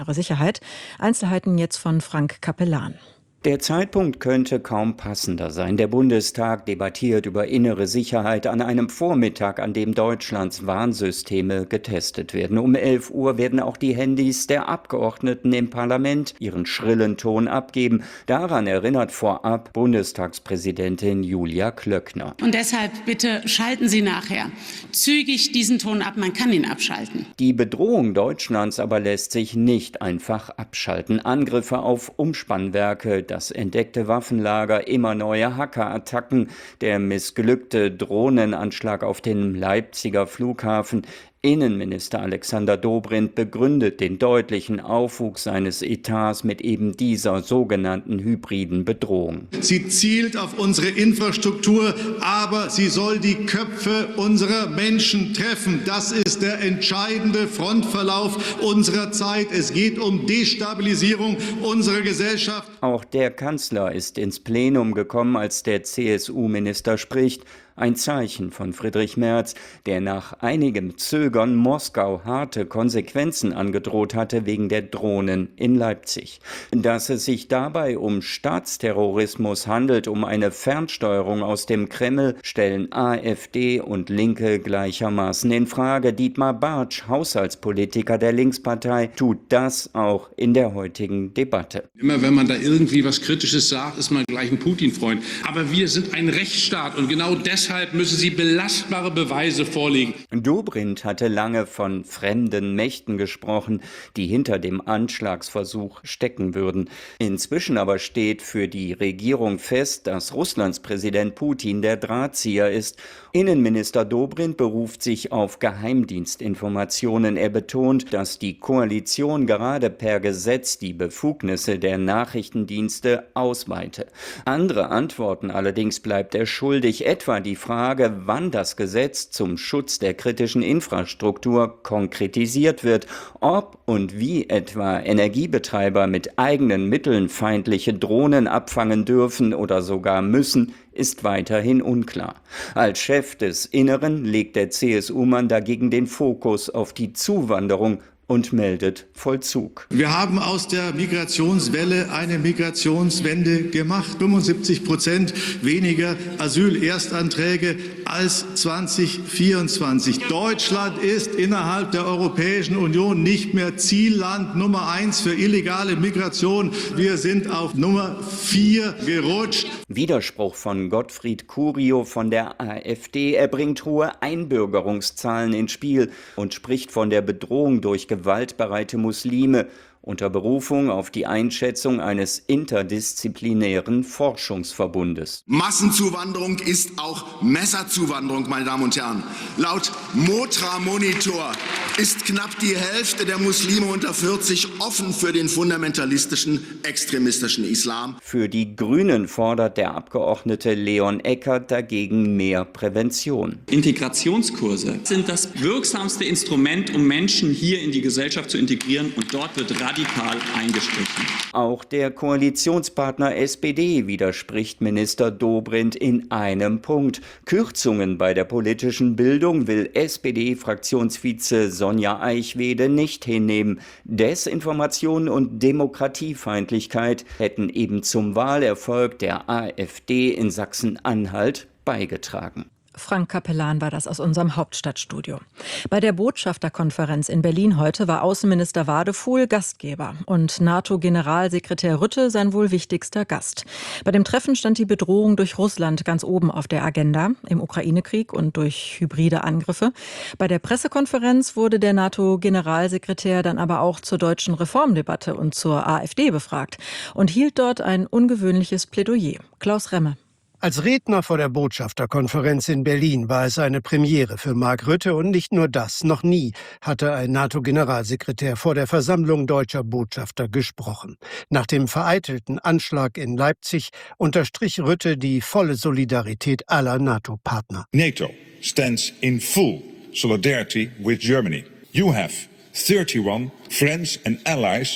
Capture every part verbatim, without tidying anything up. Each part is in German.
Sicherheit. Einzelheiten jetzt von Frank Capellan. Der Zeitpunkt könnte kaum passender sein. Der Bundestag debattiert über innere Sicherheit an einem Vormittag, an dem Deutschlands Warnsysteme getestet werden. Um elf Uhr werden auch die Handys der Abgeordneten im Parlament ihren schrillen Ton abgeben. Daran erinnert vorab Bundestagspräsidentin Julia Klöckner. Und deshalb bitte schalten Sie nachher zügig diesen Ton ab. Man kann ihn abschalten. Die Bedrohung Deutschlands aber lässt sich nicht einfach abschalten. Angriffe auf Umspannwerke, das entdeckte Waffenlager, immer neue Hackerattacken, der missglückte Drohnenanschlag auf den Leipziger Flughafen. Innenminister Alexander Dobrindt begründet den deutlichen Aufwuchs seines Etats mit eben dieser sogenannten hybriden Bedrohung. Sie zielt auf unsere Infrastruktur, aber sie soll die Köpfe unserer Menschen treffen. Das ist der entscheidende Frontverlauf unserer Zeit. Es geht um Destabilisierung unserer Gesellschaft. Auch der Kanzler ist ins Plenum gekommen, als der C S U-Minister spricht. Ein Zeichen von Friedrich Merz, der nach einigem Zögern Moskau harte Konsequenzen angedroht hatte wegen der Drohnen in Leipzig. Dass es sich dabei um Staatsterrorismus handelt, um eine Fernsteuerung aus dem Kreml, stellen AfD und Linke gleichermaßen in Frage. Dietmar Bartsch, Haushaltspolitiker der Linkspartei, tut das auch in der heutigen Debatte. Immer wenn man da irgendwie was Kritisches sagt, ist man gleich ein Putin-Freund. Aber wir sind ein Rechtsstaat und genau deshalb Deshalb müssen Sie belastbare Beweise vorlegen. Dobrindt hatte lange von fremden Mächten gesprochen, die hinter dem Anschlagsversuch stecken würden. Inzwischen aber steht für die Regierung fest, dass Russlands Präsident Putin der Drahtzieher ist. Innenminister Dobrindt beruft sich auf Geheimdienstinformationen. Er betont, dass die Koalition gerade per Gesetz die Befugnisse der Nachrichtendienste ausweite. Andere Antworten allerdings bleibt er schuldig, etwa die Frage, wann das Gesetz zum Schutz der kritischen Infrastruktur konkretisiert wird, ob und wie etwa Energiebetreiber mit eigenen Mitteln feindliche Drohnen abfangen dürfen oder sogar müssen, ist weiterhin unklar. Als Chef des Inneren legt der C S U-Mann dagegen den Fokus auf die Zuwanderung und meldet Vollzug. Wir haben aus der Migrationswelle eine Migrationswende gemacht. fünfundsiebzig Prozent weniger Asylerstanträge als zwanzig vierundzwanzig. Deutschland ist innerhalb der Europäischen Union nicht mehr Zielland Nummer eins für illegale Migration. Wir sind auf Nummer vier gerutscht. Widerspruch von Gottfried Curio von der AfD. Er bringt hohe Einbürgerungszahlen ins Spiel und spricht von der Bedrohung durch gewaltbereite Muslime unter Berufung auf die Einschätzung eines interdisziplinären Forschungsverbundes. Massenzuwanderung ist auch Messerzuwanderung, meine Damen und Herren. Laut Motra Monitor ist knapp die Hälfte der Muslime unter vierzig offen für den fundamentalistischen, extremistischen Islam. Für die Grünen fordert der Abgeordnete Leon Eckert dagegen mehr Prävention. Integrationskurse sind das wirksamste Instrument, um Menschen hier in die Gesellschaft zu integrieren, und dort wird radikal eingestrichen. Auch der Koalitionspartner S P D widerspricht Minister Dobrindt in einem Punkt. Kürzungen bei der politischen Bildung will S P D-Fraktionsvize Sonja Eichwede nicht hinnehmen. Desinformation und Demokratiefeindlichkeit hätten eben zum Wahlerfolg der AfD in Sachsen-Anhalt beigetragen. Frank Capellan war das aus unserem Hauptstadtstudio. Bei der Botschafterkonferenz in Berlin heute war Außenminister Wadefuhl Gastgeber und NATO-Generalsekretär Rutte sein wohl wichtigster Gast. Bei dem Treffen stand die Bedrohung durch Russland ganz oben auf der Agenda, im Ukraine-Krieg und durch hybride Angriffe. Bei der Pressekonferenz wurde der NATO-Generalsekretär dann aber auch zur deutschen Reformdebatte und zur AfD befragt und hielt dort ein ungewöhnliches Plädoyer. Klaus Remme. Als Redner vor der Botschafterkonferenz in Berlin war es eine Premiere für Mark Rutte, und nicht nur das, noch nie hatte ein NATO-Generalsekretär vor der Versammlung deutscher Botschafter gesprochen. Nach dem vereitelten Anschlag in Leipzig unterstrich Rutte die volle Solidarität aller NATO-Partner. NATO stands in full solidarity with Germany. You have thirty-one friends and allies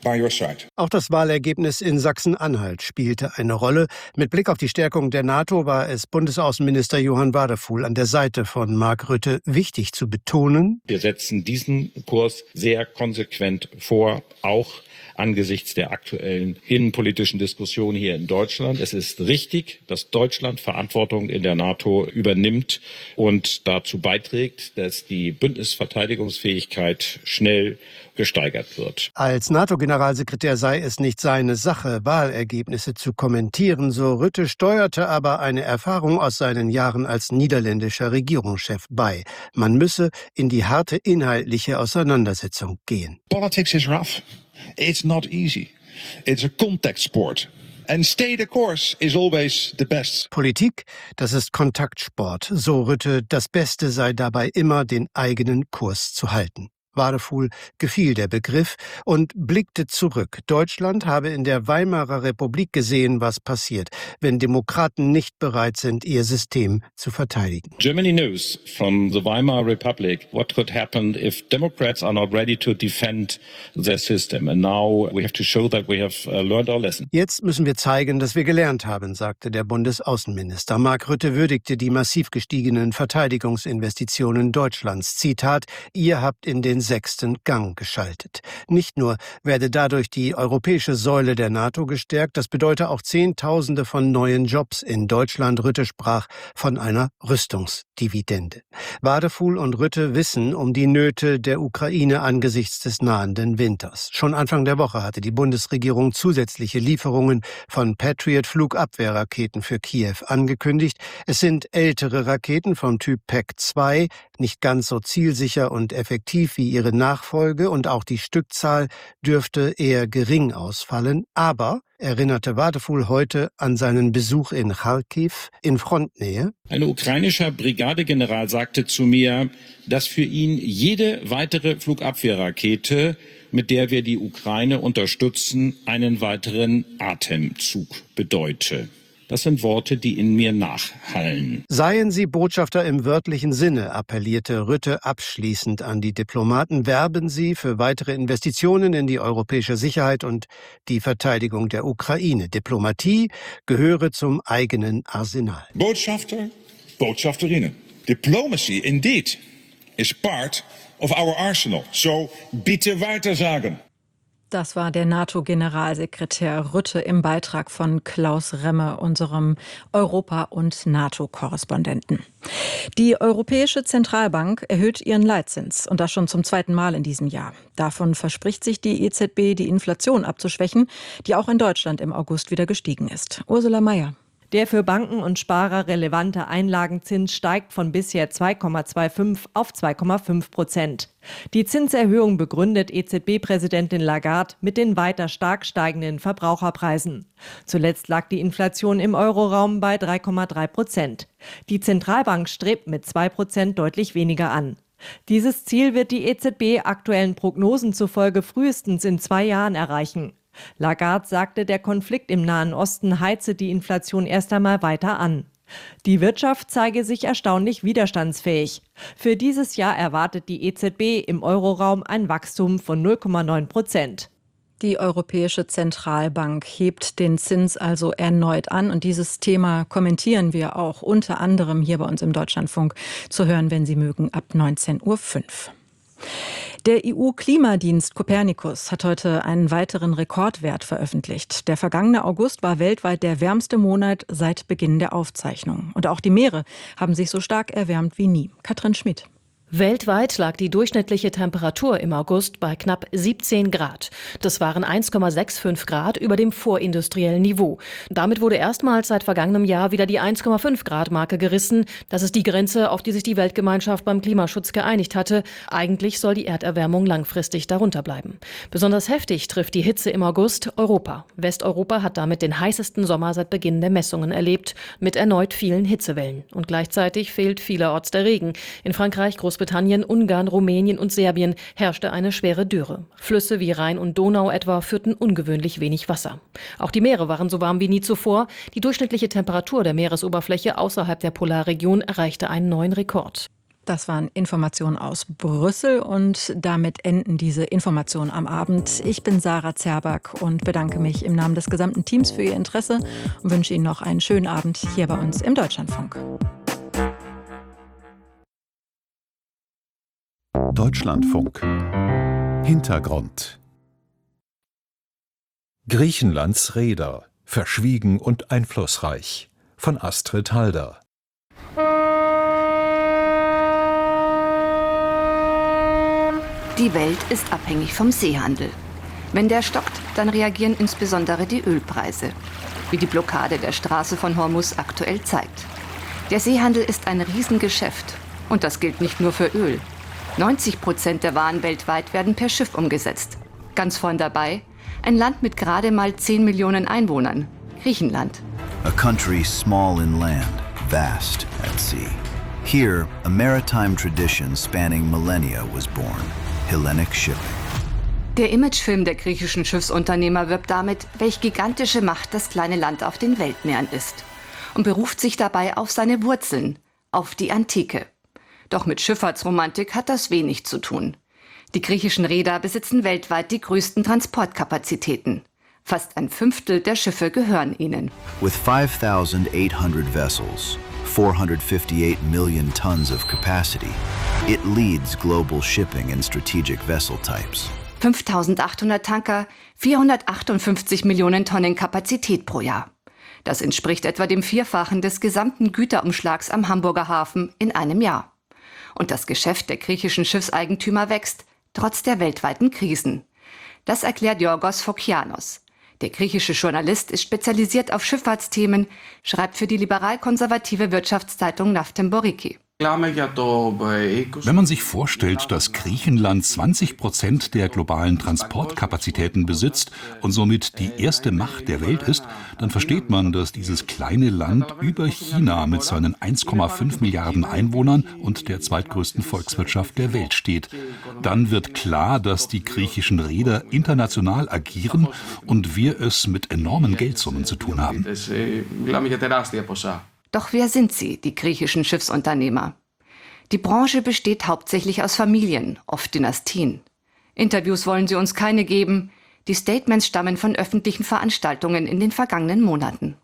by your side. Auch das Wahlergebnis in Sachsen-Anhalt spielte eine Rolle. Mit Blick auf die Stärkung der NATO war es Bundesaußenminister Johann Wadefuhl an der Seite von Mark Rutte wichtig zu betonen: Wir setzen diesen Kurs sehr konsequent vor, auch angesichts der aktuellen innenpolitischen Diskussion hier in Deutschland. Es ist richtig, dass Deutschland Verantwortung in der NATO übernimmt und dazu beiträgt, dass die Bündnisverteidigungsfähigkeit schnell gesteigert wird. Als NATO-Generalsekretär sei es nicht seine Sache, Wahlergebnisse zu kommentieren, so Rutte, steuerte aber eine Erfahrung aus seinen Jahren als niederländischer Regierungschef bei. Man müsse in die harte inhaltliche Auseinandersetzung gehen. Politics is rough. It's not easy. It's a contact sport. And stay the course is always the best. Politik, das ist Kontaktsport. So Rutte, das Beste sei dabei immer, den eigenen Kurs zu halten. Wadefuhl gefiel der Begriff und blickte zurück. Deutschland habe in der Weimarer Republik gesehen, was passiert, wenn Demokraten nicht bereit sind, ihr System zu verteidigen. Germany knows from the Weimar Republic what could happen if Democrats are not ready to defend their system. And now we have to show that we have uh, learned our lesson. Jetzt müssen wir zeigen, dass wir gelernt haben, sagte der Bundesaußenminister. Mark Rutte würdigte die massiv gestiegenen Verteidigungsinvestitionen Deutschlands. Zitat: Ihr habt in den sechsten Gang geschaltet. Nicht nur werde dadurch die europäische Säule der NATO gestärkt, das bedeute auch Zehntausende von neuen Jobs in Deutschland. Rutte sprach von einer Rüstungsdividende. Wadefuhl und Rutte wissen um die Nöte der Ukraine angesichts des nahenden Winters. Schon Anfang der Woche hatte die Bundesregierung zusätzliche Lieferungen von Patriot-Flugabwehrraketen für Kiew angekündigt. Es sind ältere Raketen vom Typ P A C zwei, nicht ganz so zielsicher und effektiv wie ihre Nachfolge, und auch die Stückzahl dürfte eher gering ausfallen. Aber, erinnerte Wadefuhl heute an seinen Besuch in Charkiw in Frontnähe: Ein ukrainischer Brigadegeneral sagte zu mir, dass für ihn jede weitere Flugabwehrrakete, mit der wir die Ukraine unterstützen, einen weiteren Atemzug bedeute. Das sind Worte, die in mir nachhallen. Seien Sie Botschafter im wörtlichen Sinne, appellierte Rutte abschließend an die Diplomaten. Werben Sie für weitere Investitionen in die europäische Sicherheit und die Verteidigung der Ukraine. Diplomatie gehöre zum eigenen Arsenal. Botschafter, Botschafterinnen. Diplomacy, indeed, is part of our arsenal. So bitte weiter sagen. Das war der NATO-Generalsekretär Rutte im Beitrag von Klaus Remme, unserem Europa- und NATO-Korrespondenten. Die Europäische Zentralbank erhöht ihren Leitzins, und das schon zum zweiten Mal in diesem Jahr. Davon verspricht sich die E Z B, die Inflation abzuschwächen, die auch in Deutschland im August wieder gestiegen ist. Ursula Mayer. Der für Banken und Sparer relevante Einlagenzins steigt von bisher zwei Komma fünfundzwanzig auf zwei Komma fünf Prozent. Die Zinserhöhung begründet E Z B-Präsidentin Lagarde mit den weiter stark steigenden Verbraucherpreisen. Zuletzt lag die Inflation im Euroraum bei drei Komma drei Prozent. Die Zentralbank strebt mit zwei Prozent deutlich weniger an. Dieses Ziel wird die E Z B aktuellen Prognosen zufolge frühestens in zwei Jahren erreichen. Lagarde sagte, der Konflikt im Nahen Osten heize die Inflation erst einmal weiter an. Die Wirtschaft zeige sich erstaunlich widerstandsfähig. Für dieses Jahr erwartet die E Z B im Euroraum ein Wachstum von null Komma neun Prozent. Die Europäische Zentralbank hebt den Zins also erneut an, und dieses Thema kommentieren wir auch unter anderem hier bei uns im Deutschlandfunk, zu hören, wenn Sie mögen, ab neunzehn Uhr fünf. Der E U-Klimadienst Copernicus hat heute einen weiteren Rekordwert veröffentlicht. Der vergangene August war weltweit der wärmste Monat seit Beginn der Aufzeichnung. Und auch die Meere haben sich so stark erwärmt wie nie. Katrin Schmidt. Weltweit lag die durchschnittliche Temperatur im August bei knapp siebzehn Grad. Das waren eins Komma fünfundsechzig Grad über dem vorindustriellen Niveau. Damit wurde erstmals seit vergangenem Jahr wieder die eins Komma fünf Grad Marke gerissen. Das ist die Grenze, auf die sich die Weltgemeinschaft beim Klimaschutz geeinigt hatte. Eigentlich soll die Erderwärmung langfristig darunter bleiben. Besonders heftig trifft die Hitze im August Europa. Westeuropa hat damit den heißesten Sommer seit Beginn der Messungen erlebt, mit erneut vielen Hitzewellen. Und gleichzeitig fehlt vielerorts der Regen. In Frankreich, Großbritannien, Ungarn, Rumänien und Serbien herrschte eine schwere Dürre. Flüsse wie Rhein und Donau etwa führten ungewöhnlich wenig Wasser. Auch die Meere waren so warm wie nie zuvor. Die durchschnittliche Temperatur der Meeresoberfläche außerhalb der Polarregion erreichte einen neuen Rekord. Das waren Informationen aus Brüssel und damit enden diese Informationen am Abend. Ich bin Sarah Zerback und bedanke mich im Namen des gesamten Teams für Ihr Interesse und wünsche Ihnen noch einen schönen Abend hier bei uns im Deutschlandfunk. Deutschlandfunk. Hintergrund. Griechenlands Räder. Verschwiegen und einflussreich. Von Astrid Halder. Die Welt ist abhängig vom Seehandel. Wenn der stockt, dann reagieren insbesondere die Ölpreise, wie die Blockade der Straße von Hormuz aktuell zeigt. Der Seehandel ist ein Riesengeschäft. Und das gilt nicht nur für Öl. neunzig Prozent der Waren weltweit werden per Schiff umgesetzt. Ganz vorn dabei ein Land mit gerade mal zehn Millionen Einwohnern, Griechenland. A country small in land, vast at sea. Here, a maritime tradition spanning millennia was born. Hellenic Shipping. Der Imagefilm der griechischen Schiffsunternehmer wirbt damit, welch gigantische Macht das kleine Land auf den Weltmeeren ist. Und beruft sich dabei auf seine Wurzeln, auf die Antike. Doch mit Schifffahrtsromantik hat das wenig zu tun. Die griechischen Reeder besitzen weltweit die größten Transportkapazitäten. Fast ein Fünftel der Schiffe gehören ihnen. With five thousand eight hundred vessels, four hundred fifty-eight million tons of capacity, it leads global shipping in strategic vessel types. fünftausendachthundert Tanker, vierhundertachtundfünfzig Millionen Tonnen Kapazität pro Jahr. Das entspricht etwa dem Vierfachen des gesamten Güterumschlags am Hamburger Hafen in einem Jahr. Und das Geschäft der griechischen Schiffseigentümer wächst, trotz der weltweiten Krisen. Das erklärt Yorgos Fokianos. Der griechische Journalist ist spezialisiert auf Schifffahrtsthemen, schreibt für die liberal-konservative Wirtschaftszeitung Naftemboriki. Wenn man sich vorstellt, dass Griechenland zwanzig Prozent der globalen Transportkapazitäten besitzt und somit die erste Macht der Welt ist, dann versteht man, dass dieses kleine Land über China mit seinen eins Komma fünf Milliarden Einwohnern und der zweitgrößten Volkswirtschaft der Welt steht. Dann wird klar, dass die griechischen Reeder international agieren und wir es mit enormen Geldsummen zu tun haben. Doch wer sind sie, die griechischen Schiffsunternehmer? Die Branche besteht hauptsächlich aus Familien, oft Dynastien. Interviews wollen sie uns keine geben. Die Statements stammen von öffentlichen Veranstaltungen in den vergangenen Monaten.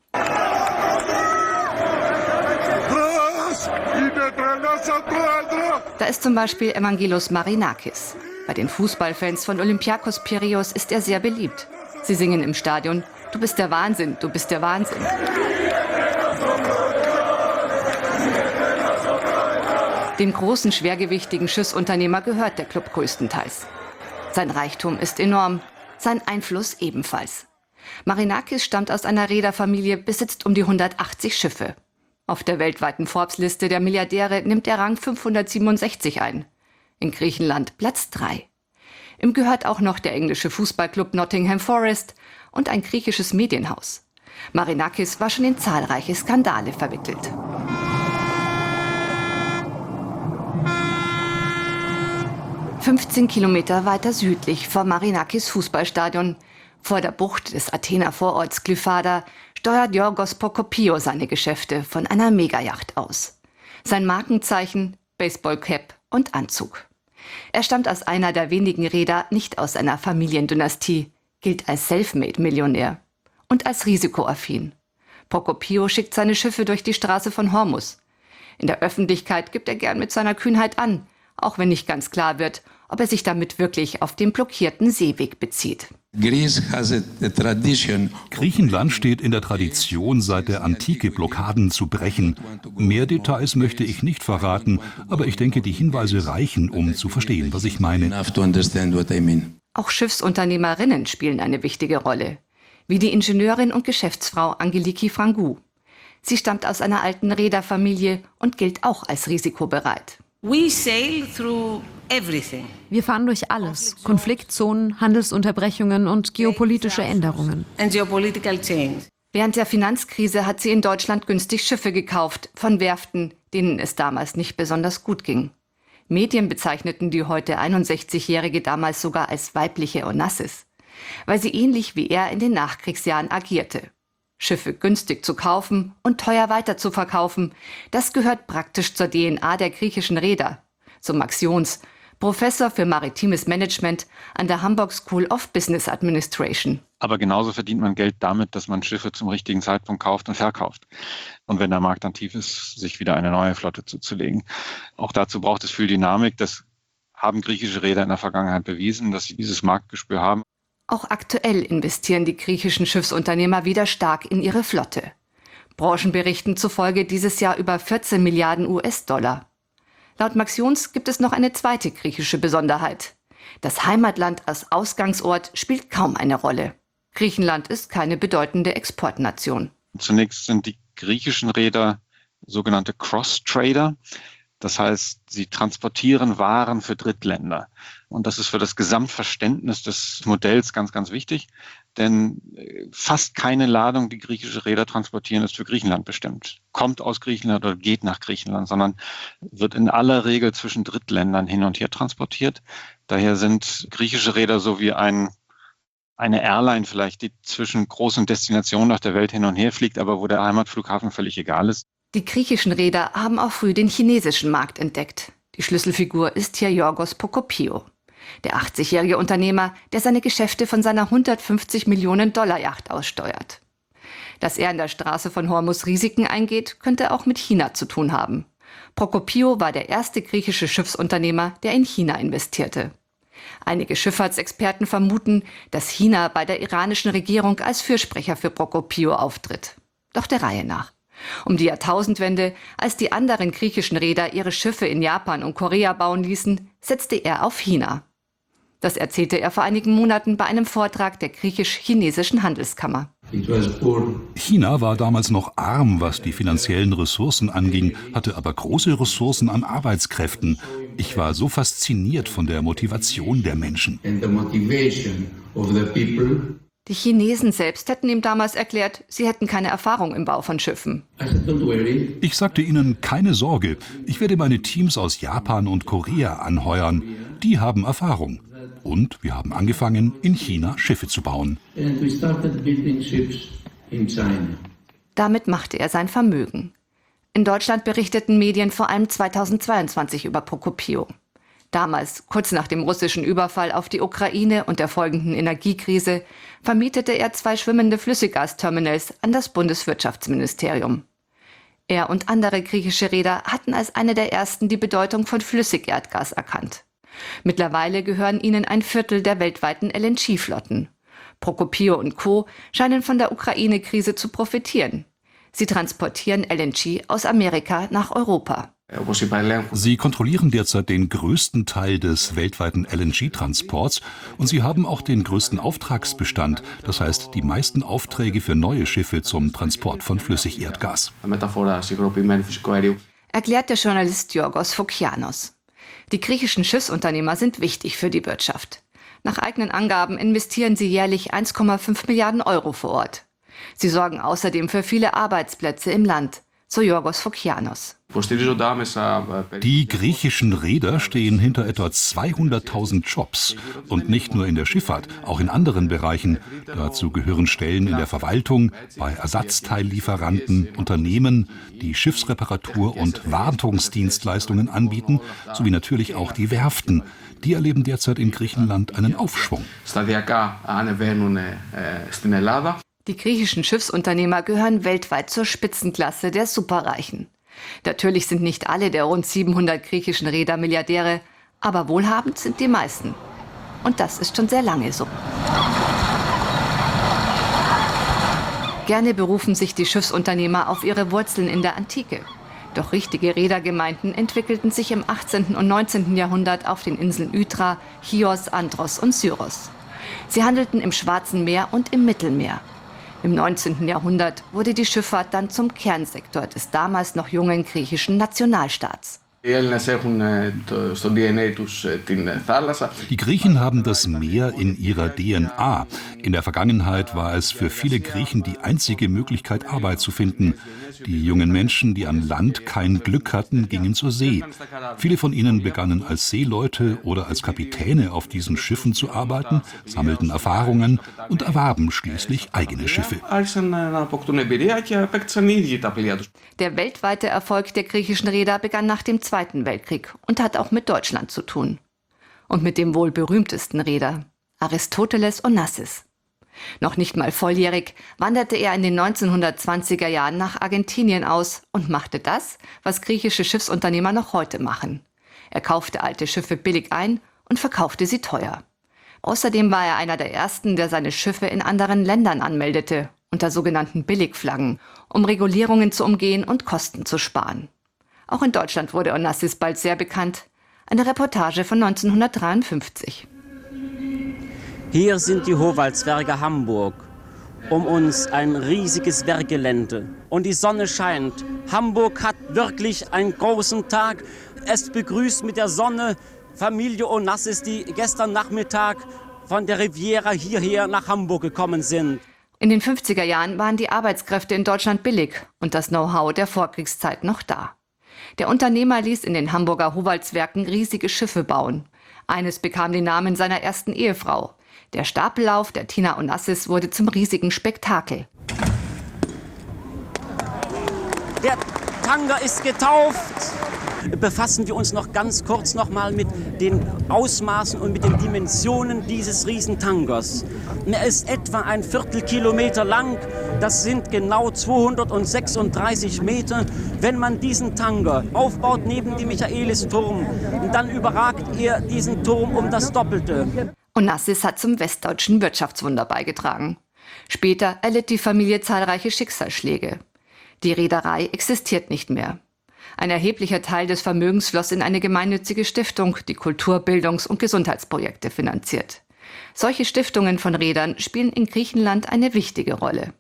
Da ist zum Beispiel Evangelos Marinakis. Bei den Fußballfans von Olympiakos Piräus ist er sehr beliebt. Sie singen im Stadion: Du bist der Wahnsinn, du bist der Wahnsinn. Dem großen, schwergewichtigen Schiffsunternehmer gehört der Club größtenteils. Sein Reichtum ist enorm, sein Einfluss ebenfalls. Marinakis stammt aus einer Reederfamilie, besitzt um die hundertachtzig Schiffe. Auf der weltweiten Forbes-Liste der Milliardäre nimmt er Rang fünfhundertsiebenundsechzig ein. In Griechenland Platz drei. Ihm gehört auch noch der englische Fußballclub Nottingham Forest und ein griechisches Medienhaus. Marinakis war schon in zahlreiche Skandale verwickelt. fünfzehn Kilometer weiter südlich vom Marinakis Fußballstadion, vor der Bucht des Athener Vororts Glyfada, steuert Yorgos Prokopio seine Geschäfte von einer Megayacht aus. Sein Markenzeichen: Baseballcap und Anzug. Er stammt aus einer der wenigen Reeder nicht aus einer Familiendynastie, gilt als Selfmade-Millionär und als risikoaffin. Prokopio schickt seine Schiffe durch die Straße von Hormuz. In der Öffentlichkeit gibt er gern mit seiner Kühnheit an, auch wenn nicht ganz klar wird, ob er sich damit wirklich auf den blockierten Seeweg bezieht. Griechenland steht in der Tradition, seit der Antike Blockaden zu brechen. Mehr Details möchte ich nicht verraten, aber ich denke, die Hinweise reichen, um zu verstehen, was ich meine. Auch Schiffsunternehmerinnen spielen eine wichtige Rolle, wie die Ingenieurin und Geschäftsfrau Angeliki Frangou. Sie stammt aus einer alten Reederfamilie und gilt auch als risikobereit. We sail through everything. Wir fahren durch alles: Konfliktzonen, Handelsunterbrechungen und geopolitische Änderungen. And geopolitical change. Während der Finanzkrise hat sie in Deutschland günstig Schiffe gekauft von Werften, denen es damals nicht besonders gut ging. Medien bezeichneten die heute einundsechzigjährige damals sogar als weibliche Onassis, weil sie ähnlich wie er in den Nachkriegsjahren agierte. Schiffe günstig zu kaufen und teuer weiter zu verkaufen, das gehört praktisch zur D N A der griechischen Reeder, so Max Jons, Professor für maritimes Management an der Hamburg School of Business Administration. Aber genauso verdient man Geld damit, dass man Schiffe zum richtigen Zeitpunkt kauft und verkauft. Und wenn der Markt dann tief ist, sich wieder eine neue Flotte zuzulegen. Auch dazu braucht es viel Dynamik. Das haben griechische Reeder in der Vergangenheit bewiesen, dass sie dieses Marktgespür haben. Auch aktuell investieren die griechischen Schiffsunternehmer wieder stark in ihre Flotte. Branchenberichten zufolge dieses Jahr über vierzehn Milliarden U S-Dollar. Laut Max Jons gibt es noch eine zweite griechische Besonderheit. Das Heimatland als Ausgangsort spielt kaum eine Rolle. Griechenland ist keine bedeutende Exportnation. Zunächst sind die griechischen Reeder sogenannte Cross-Trader. Das heißt, sie transportieren Waren für Drittländer. Und das ist für das Gesamtverständnis des Modells ganz, ganz wichtig. Denn fast keine Ladung, die griechische Reeder transportieren, ist für Griechenland bestimmt. Kommt aus Griechenland oder geht nach Griechenland, sondern wird in aller Regel zwischen Drittländern hin und her transportiert. Daher sind griechische Reeder so wie ein, eine Airline vielleicht, die zwischen großen Destinationen auf der Welt hin und her fliegt, aber wo der Heimatflughafen völlig egal ist. Die griechischen Reeder haben auch früh den chinesischen Markt entdeckt. Die Schlüsselfigur ist hier Yorgos Prokopio, der achtzigjährige Unternehmer, der seine Geschäfte von seiner hundertfünfzig Millionen Dollar Yacht aussteuert. Dass er an der Straße von Hormuz Risiken eingeht, könnte auch mit China zu tun haben. Prokopio war der erste griechische Schiffsunternehmer, der in China investierte. Einige Schifffahrtsexperten vermuten, dass China bei der iranischen Regierung als Fürsprecher für Prokopio auftritt. Doch der Reihe nach. Um die Jahrtausendwende, als die anderen griechischen Reeder ihre Schiffe in Japan und Korea bauen ließen, setzte er auf China. Das erzählte er vor einigen Monaten bei einem Vortrag der griechisch-chinesischen Handelskammer. China war damals noch arm, was die finanziellen Ressourcen anging, hatte aber große Ressourcen an Arbeitskräften. Ich war so fasziniert von der Motivation der Menschen. Die Chinesen selbst hätten ihm damals erklärt, sie hätten keine Erfahrung im Bau von Schiffen. Ich sagte ihnen, keine Sorge, ich werde meine Teams aus Japan und Korea anheuern. Die haben Erfahrung. Und wir haben angefangen, in China Schiffe zu bauen. Damit machte er sein Vermögen. In Deutschland berichteten Medien vor allem zweitausendzweiundzwanzig über Prokopio. Damals, kurz nach dem russischen Überfall auf die Ukraine und der folgenden Energiekrise, vermietete er zwei schwimmende Flüssiggasterminals an das Bundeswirtschaftsministerium. Er und andere griechische Reeder hatten als eine der ersten die Bedeutung von Flüssigerdgas erkannt. Mittlerweile gehören ihnen ein Viertel der weltweiten L N G-Flotten. Prokopio und Co. scheinen von der Ukraine-Krise zu profitieren. Sie transportieren L N G aus Amerika nach Europa. Sie kontrollieren derzeit den größten Teil des weltweiten L N G-Transports und sie haben auch den größten Auftragsbestand, das heißt die meisten Aufträge für neue Schiffe zum Transport von Flüssigerdgas. Erklärt der Journalist Yorgos Fokianos. Die griechischen Schiffsunternehmer sind wichtig für die Wirtschaft. Nach eigenen Angaben investieren sie jährlich eins Komma fünf Milliarden Euro vor Ort. Sie sorgen außerdem für viele Arbeitsplätze im Land, so Yorgos Fokianos. Die griechischen Reeder stehen hinter etwa zweihunderttausend Jobs. Und nicht nur in der Schifffahrt, auch in anderen Bereichen. Dazu gehören Stellen in der Verwaltung, bei Ersatzteillieferanten, Unternehmen, die Schiffsreparatur und Wartungsdienstleistungen anbieten, sowie natürlich auch die Werften. Die erleben derzeit in Griechenland einen Aufschwung. Die griechischen Schiffsunternehmer gehören weltweit zur Spitzenklasse der Superreichen. Natürlich sind nicht alle der rund siebenhundert griechischen Reeder Milliardäre, aber wohlhabend sind die meisten. Und das ist schon sehr lange so. Gerne berufen sich die Schiffsunternehmer auf ihre Wurzeln in der Antike. Doch richtige Reedergemeinden entwickelten sich im achtzehnten und neunzehnten Jahrhundert auf den Inseln Ytra, Chios, Andros und Syros. Sie handelten im Schwarzen Meer und im Mittelmeer. Im neunzehnten Jahrhundert wurde die Schifffahrt dann zum Kernsektor des damals noch jungen griechischen Nationalstaats. Die Griechen haben das Meer in ihrer D N A. In der Vergangenheit war es für viele Griechen die einzige Möglichkeit, Arbeit zu finden. Die jungen Menschen, die an Land kein Glück hatten, gingen zur See. Viele von ihnen begannen als Seeleute oder als Kapitäne auf diesen Schiffen zu arbeiten, sammelten Erfahrungen und erwarben schließlich eigene Schiffe. Der weltweite Erfolg der griechischen Reeder begann nach dem Zweiten Weltkrieg und hat auch mit Deutschland zu tun. Und mit dem wohl berühmtesten Reeder, Aristoteles Onassis. Noch nicht mal volljährig wanderte er in den neunzehnhundertzwanziger Jahren nach Argentinien aus und machte das, was griechische Schiffsunternehmer noch heute machen. Er kaufte alte Schiffe billig ein und verkaufte sie teuer. Außerdem war er einer der ersten, der seine Schiffe in anderen Ländern anmeldete, unter sogenannten Billigflaggen, um Regulierungen zu umgehen und Kosten zu sparen. Auch in Deutschland wurde Onassis bald sehr bekannt. Eine Reportage von neunzehnhundertdreiundfünfzig. Hier sind die Howaldtswerke Hamburg. Um uns ein riesiges Werkgelände. Und die Sonne scheint. Hamburg hat wirklich einen großen Tag. Es begrüßt mit der Sonne Familie Onassis, die gestern Nachmittag von der Riviera hierher nach Hamburg gekommen sind. In den fünfziger Jahren waren die Arbeitskräfte in Deutschland billig und das Know-how der Vorkriegszeit noch da. Der Unternehmer ließ in den Hamburger Howaldtswerken riesige Schiffe bauen. Eines bekam den Namen seiner ersten Ehefrau. Der Stapellauf der Tina Onassis wurde zum riesigen Spektakel. Der Tanger ist getauft. Befassen wir uns noch ganz kurz noch mal mit den Ausmaßen und mit den Dimensionen dieses Riesentangers. Er ist etwa ein Viertelkilometer lang. Das sind genau zweihundertsechsunddreißig Meter. Wenn man diesen Tanger aufbaut neben dem Michaelisturm, dann überragt er diesen Turm um das Doppelte. Onassis hat zum westdeutschen Wirtschaftswunder beigetragen. Später erlitt die Familie zahlreiche Schicksalsschläge. Die Reederei existiert nicht mehr. Ein erheblicher Teil des Vermögens floss in eine gemeinnützige Stiftung, die Kultur-, Bildungs- und Gesundheitsprojekte finanziert. Solche Stiftungen von Reedern spielen in Griechenland eine wichtige Rolle.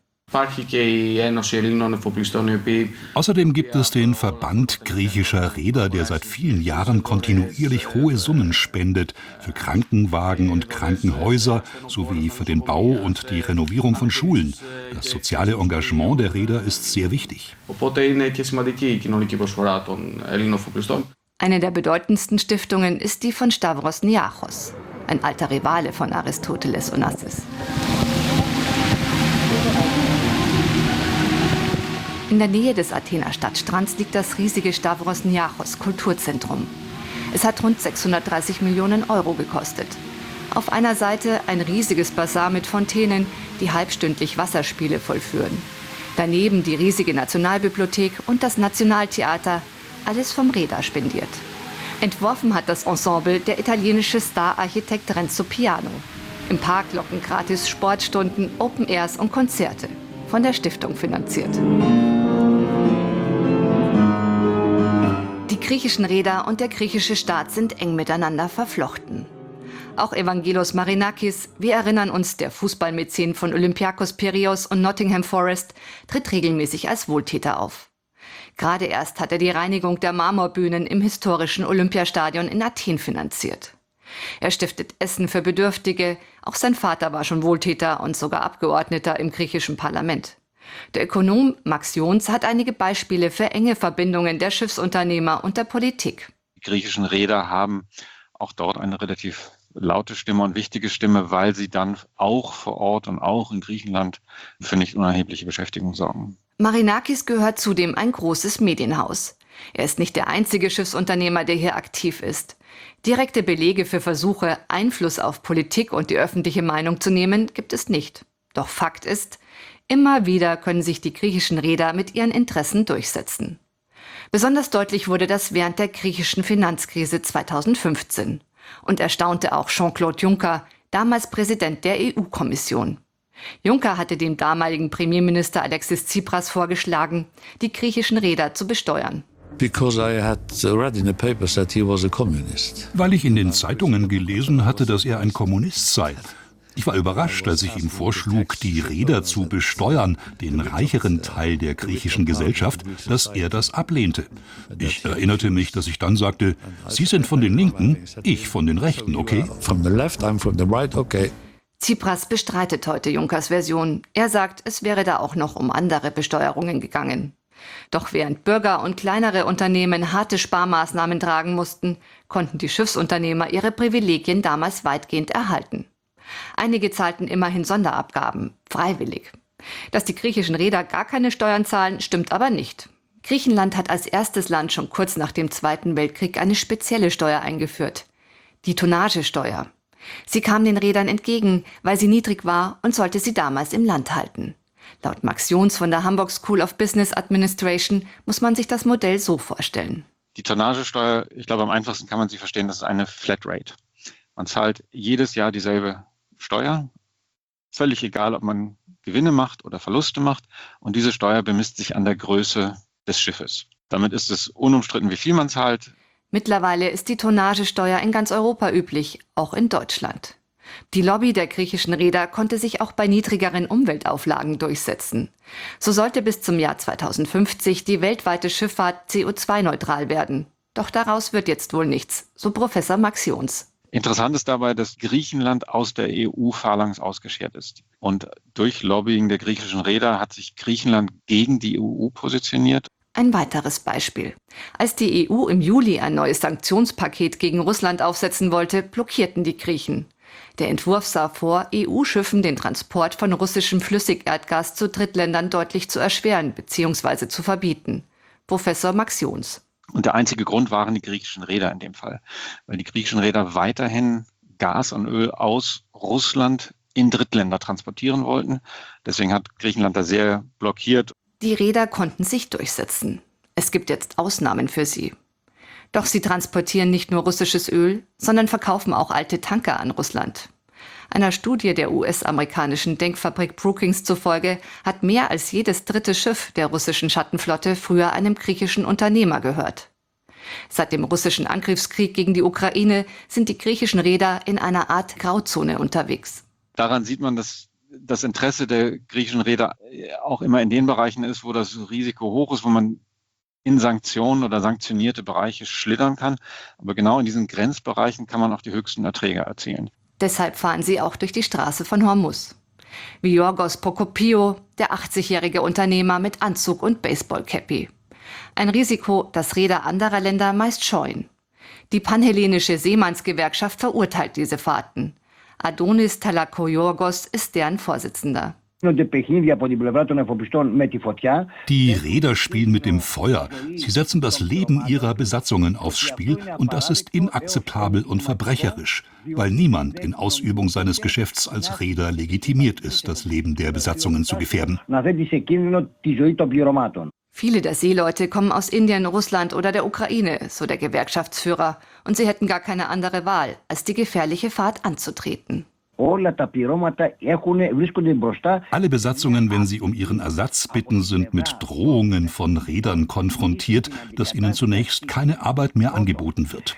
Außerdem gibt es den Verband griechischer Reeder, der seit vielen Jahren kontinuierlich hohe Summen spendet für Krankenwagen und Krankenhäuser sowie für den Bau und die Renovierung von Schulen. Das soziale Engagement der Reeder ist sehr wichtig. Eine der bedeutendsten Stiftungen ist die von Stavros Niarchos, ein alter Rivale von Aristoteles Onassis. In der Nähe des Athener Stadtstrands liegt das riesige Stavros Niarchos Kulturzentrum. Es hat rund sechshundertdreißig Millionen Euro gekostet. Auf einer Seite ein riesiges Basar mit Fontänen, die halbstündlich Wasserspiele vollführen. Daneben die riesige Nationalbibliothek und das Nationaltheater, alles vom Reeder spendiert. Entworfen hat das Ensemble der italienische Star-Architekt Renzo Piano. Im Park locken gratis Sportstunden, Open Airs und Konzerte. Von der Stiftung finanziert. Die griechischen Reeder und der griechische Staat sind eng miteinander verflochten. Auch Evangelos Marinakis, wir erinnern uns, der Fußballmäzen von Olympiakos Piräus und Nottingham Forest, tritt regelmäßig als Wohltäter auf. Gerade erst hat er die Reinigung der Marmorbühnen im historischen Olympiastadion in Athen finanziert. Er stiftet Essen für Bedürftige, auch sein Vater war schon Wohltäter und sogar Abgeordneter im griechischen Parlament. Der Ökonom Max Jons hat einige Beispiele für enge Verbindungen der Schiffsunternehmer und der Politik. Die griechischen Reeder haben auch dort eine relativ laute Stimme und wichtige Stimme, weil sie dann auch vor Ort und auch in Griechenland für nicht unerhebliche Beschäftigung sorgen. Marinakis gehört zudem ein großes Medienhaus. Er ist nicht der einzige Schiffsunternehmer, der hier aktiv ist. Direkte Belege für Versuche, Einfluss auf Politik und die öffentliche Meinung zu nehmen, gibt es nicht. Doch Fakt ist, immer wieder können sich die griechischen Reeder mit ihren Interessen durchsetzen. Besonders deutlich wurde das während der griechischen Finanzkrise zweitausendfünfzehn. Und erstaunte auch Jean-Claude Juncker, damals Präsident der E U-Kommission. Juncker hatte dem damaligen Premierminister Alexis Tsipras vorgeschlagen, die griechischen Reeder zu besteuern. Weil ich in den Zeitungen gelesen hatte, dass er ein Kommunist sei. Ich war überrascht, als ich ihm vorschlug, die Reeder zu besteuern, den reicheren Teil der griechischen Gesellschaft, dass er das ablehnte. Ich erinnerte mich, dass ich dann sagte, Sie sind von den Linken, ich von den Rechten, okay? From the left, I'm from the right, okay. Tsipras bestreitet heute Junckers Version. Er sagt, es wäre da auch noch um andere Besteuerungen gegangen. Doch während Bürger und kleinere Unternehmen harte Sparmaßnahmen tragen mussten, konnten die Schiffsunternehmer ihre Privilegien damals weitgehend erhalten. Einige zahlten immerhin Sonderabgaben, freiwillig. Dass die griechischen Reeder gar keine Steuern zahlen, stimmt aber nicht. Griechenland hat als erstes Land schon kurz nach dem Zweiten Weltkrieg eine spezielle Steuer eingeführt: die Tonnagesteuer. Sie kam den Reedern entgegen, weil sie niedrig war und sollte sie damals im Land halten. Laut Max Jons von der Hamburg School of Business Administration muss man sich das Modell so vorstellen. Die Tonnagesteuer, ich glaube, am einfachsten kann man sie verstehen, das ist eine Flatrate. Man zahlt jedes Jahr dieselbe Steuer, völlig egal, ob man Gewinne macht oder Verluste macht. Und diese Steuer bemisst sich an der Größe des Schiffes. Damit ist es unumstritten, wie viel man zahlt. Mittlerweile ist die Tonnagesteuer in ganz Europa üblich, auch in Deutschland. Die Lobby der griechischen Reeder konnte sich auch bei niedrigeren Umweltauflagen durchsetzen. So sollte bis zum Jahr zweitausendfünfzig die weltweite Schifffahrt C O zwei neutral werden. Doch daraus wird jetzt wohl nichts, so Professor Max Jons. Interessant ist dabei, dass Griechenland aus der E U phalanx ausgeschert ist. Und durch Lobbying der griechischen Reeder hat sich Griechenland gegen die E U positioniert. Ein weiteres Beispiel. Als die E U im Juli ein neues Sanktionspaket gegen Russland aufsetzen wollte, blockierten die Griechen. Der Entwurf sah vor, E U-Schiffen den Transport von russischem Flüssigerdgas zu Drittländern deutlich zu erschweren bzw. zu verbieten. Professor Max Jons. Und der einzige Grund waren die griechischen Reeder in dem Fall, weil die griechischen Reeder weiterhin Gas und Öl aus Russland in Drittländer transportieren wollten. Deswegen hat Griechenland da sehr blockiert. Die Reeder konnten sich durchsetzen. Es gibt jetzt Ausnahmen für sie. Doch sie transportieren nicht nur russisches Öl, sondern verkaufen auch alte Tanker an Russland. Einer Studie der U S-amerikanischen Denkfabrik Brookings zufolge hat mehr als jedes dritte Schiff der russischen Schattenflotte früher einem griechischen Unternehmer gehört. Seit dem russischen Angriffskrieg gegen die Ukraine sind die griechischen Reeder in einer Art Grauzone unterwegs. Daran sieht man, dass das Interesse der griechischen Reeder auch immer in den Bereichen ist, wo das Risiko hoch ist, wo man in Sanktionen oder sanktionierte Bereiche schlittern kann. Aber genau in diesen Grenzbereichen kann man auch die höchsten Erträge erzielen. Deshalb fahren sie auch durch die Straße von Hormuz. Wie Yorgos Prokopio, der achtzigjährige Unternehmer mit Anzug und Baseballcappy. Ein Risiko, das Reeder anderer Länder meist scheuen. Die panhellenische Seemannsgewerkschaft verurteilt diese Fahrten. Adonis Talakoyorgos ist deren Vorsitzender. Die Reeder spielen mit dem Feuer. Sie setzen das Leben ihrer Besatzungen aufs Spiel und das ist inakzeptabel und verbrecherisch, weil niemand in Ausübung seines Geschäfts als Reeder legitimiert ist, das Leben der Besatzungen zu gefährden. Viele der Seeleute kommen aus Indien, Russland oder der Ukraine, so der Gewerkschaftsführer, und sie hätten gar keine andere Wahl, als die gefährliche Fahrt anzutreten. Alle Besatzungen, wenn sie um ihren Ersatz bitten, sind mit Drohungen von Reedern konfrontiert, dass ihnen zunächst keine Arbeit mehr angeboten wird.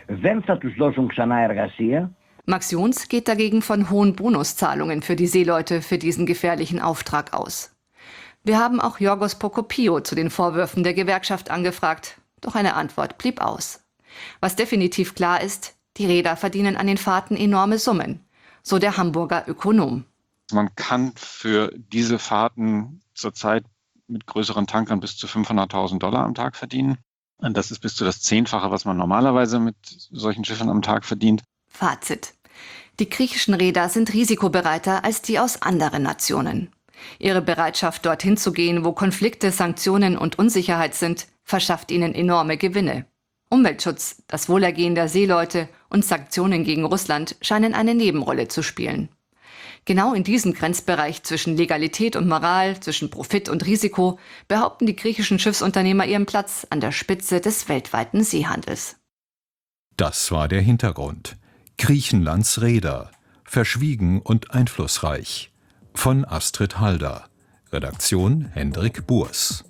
Max Jons geht dagegen von hohen Bonuszahlungen für die Seeleute für diesen gefährlichen Auftrag aus. Wir haben auch Yorgos Prokopio zu den Vorwürfen der Gewerkschaft angefragt, doch eine Antwort blieb aus. Was definitiv klar ist, die Reeder verdienen an den Fahrten enorme Summen. So der Hamburger Ökonom. Man kann für diese Fahrten zurzeit mit größeren Tankern bis zu fünfhunderttausend Dollar am Tag verdienen. Und das ist bis zu das Zehnfache, was man normalerweise mit solchen Schiffen am Tag verdient. Fazit. Die griechischen Reeder sind risikobereiter als die aus anderen Nationen. Ihre Bereitschaft, dorthin zu gehen, wo Konflikte, Sanktionen und Unsicherheit sind, verschafft ihnen enorme Gewinne. Umweltschutz, das Wohlergehen der Seeleute und Sanktionen gegen Russland scheinen eine Nebenrolle zu spielen. Genau in diesem Grenzbereich zwischen Legalität und Moral, zwischen Profit und Risiko, behaupten die griechischen Schiffsunternehmer ihren Platz an der Spitze des weltweiten Seehandels. Das war der Hintergrund. Griechenlands Reeder. Verschwiegen und einflussreich. Von Astrid Halder. Redaktion Hendrik Burs.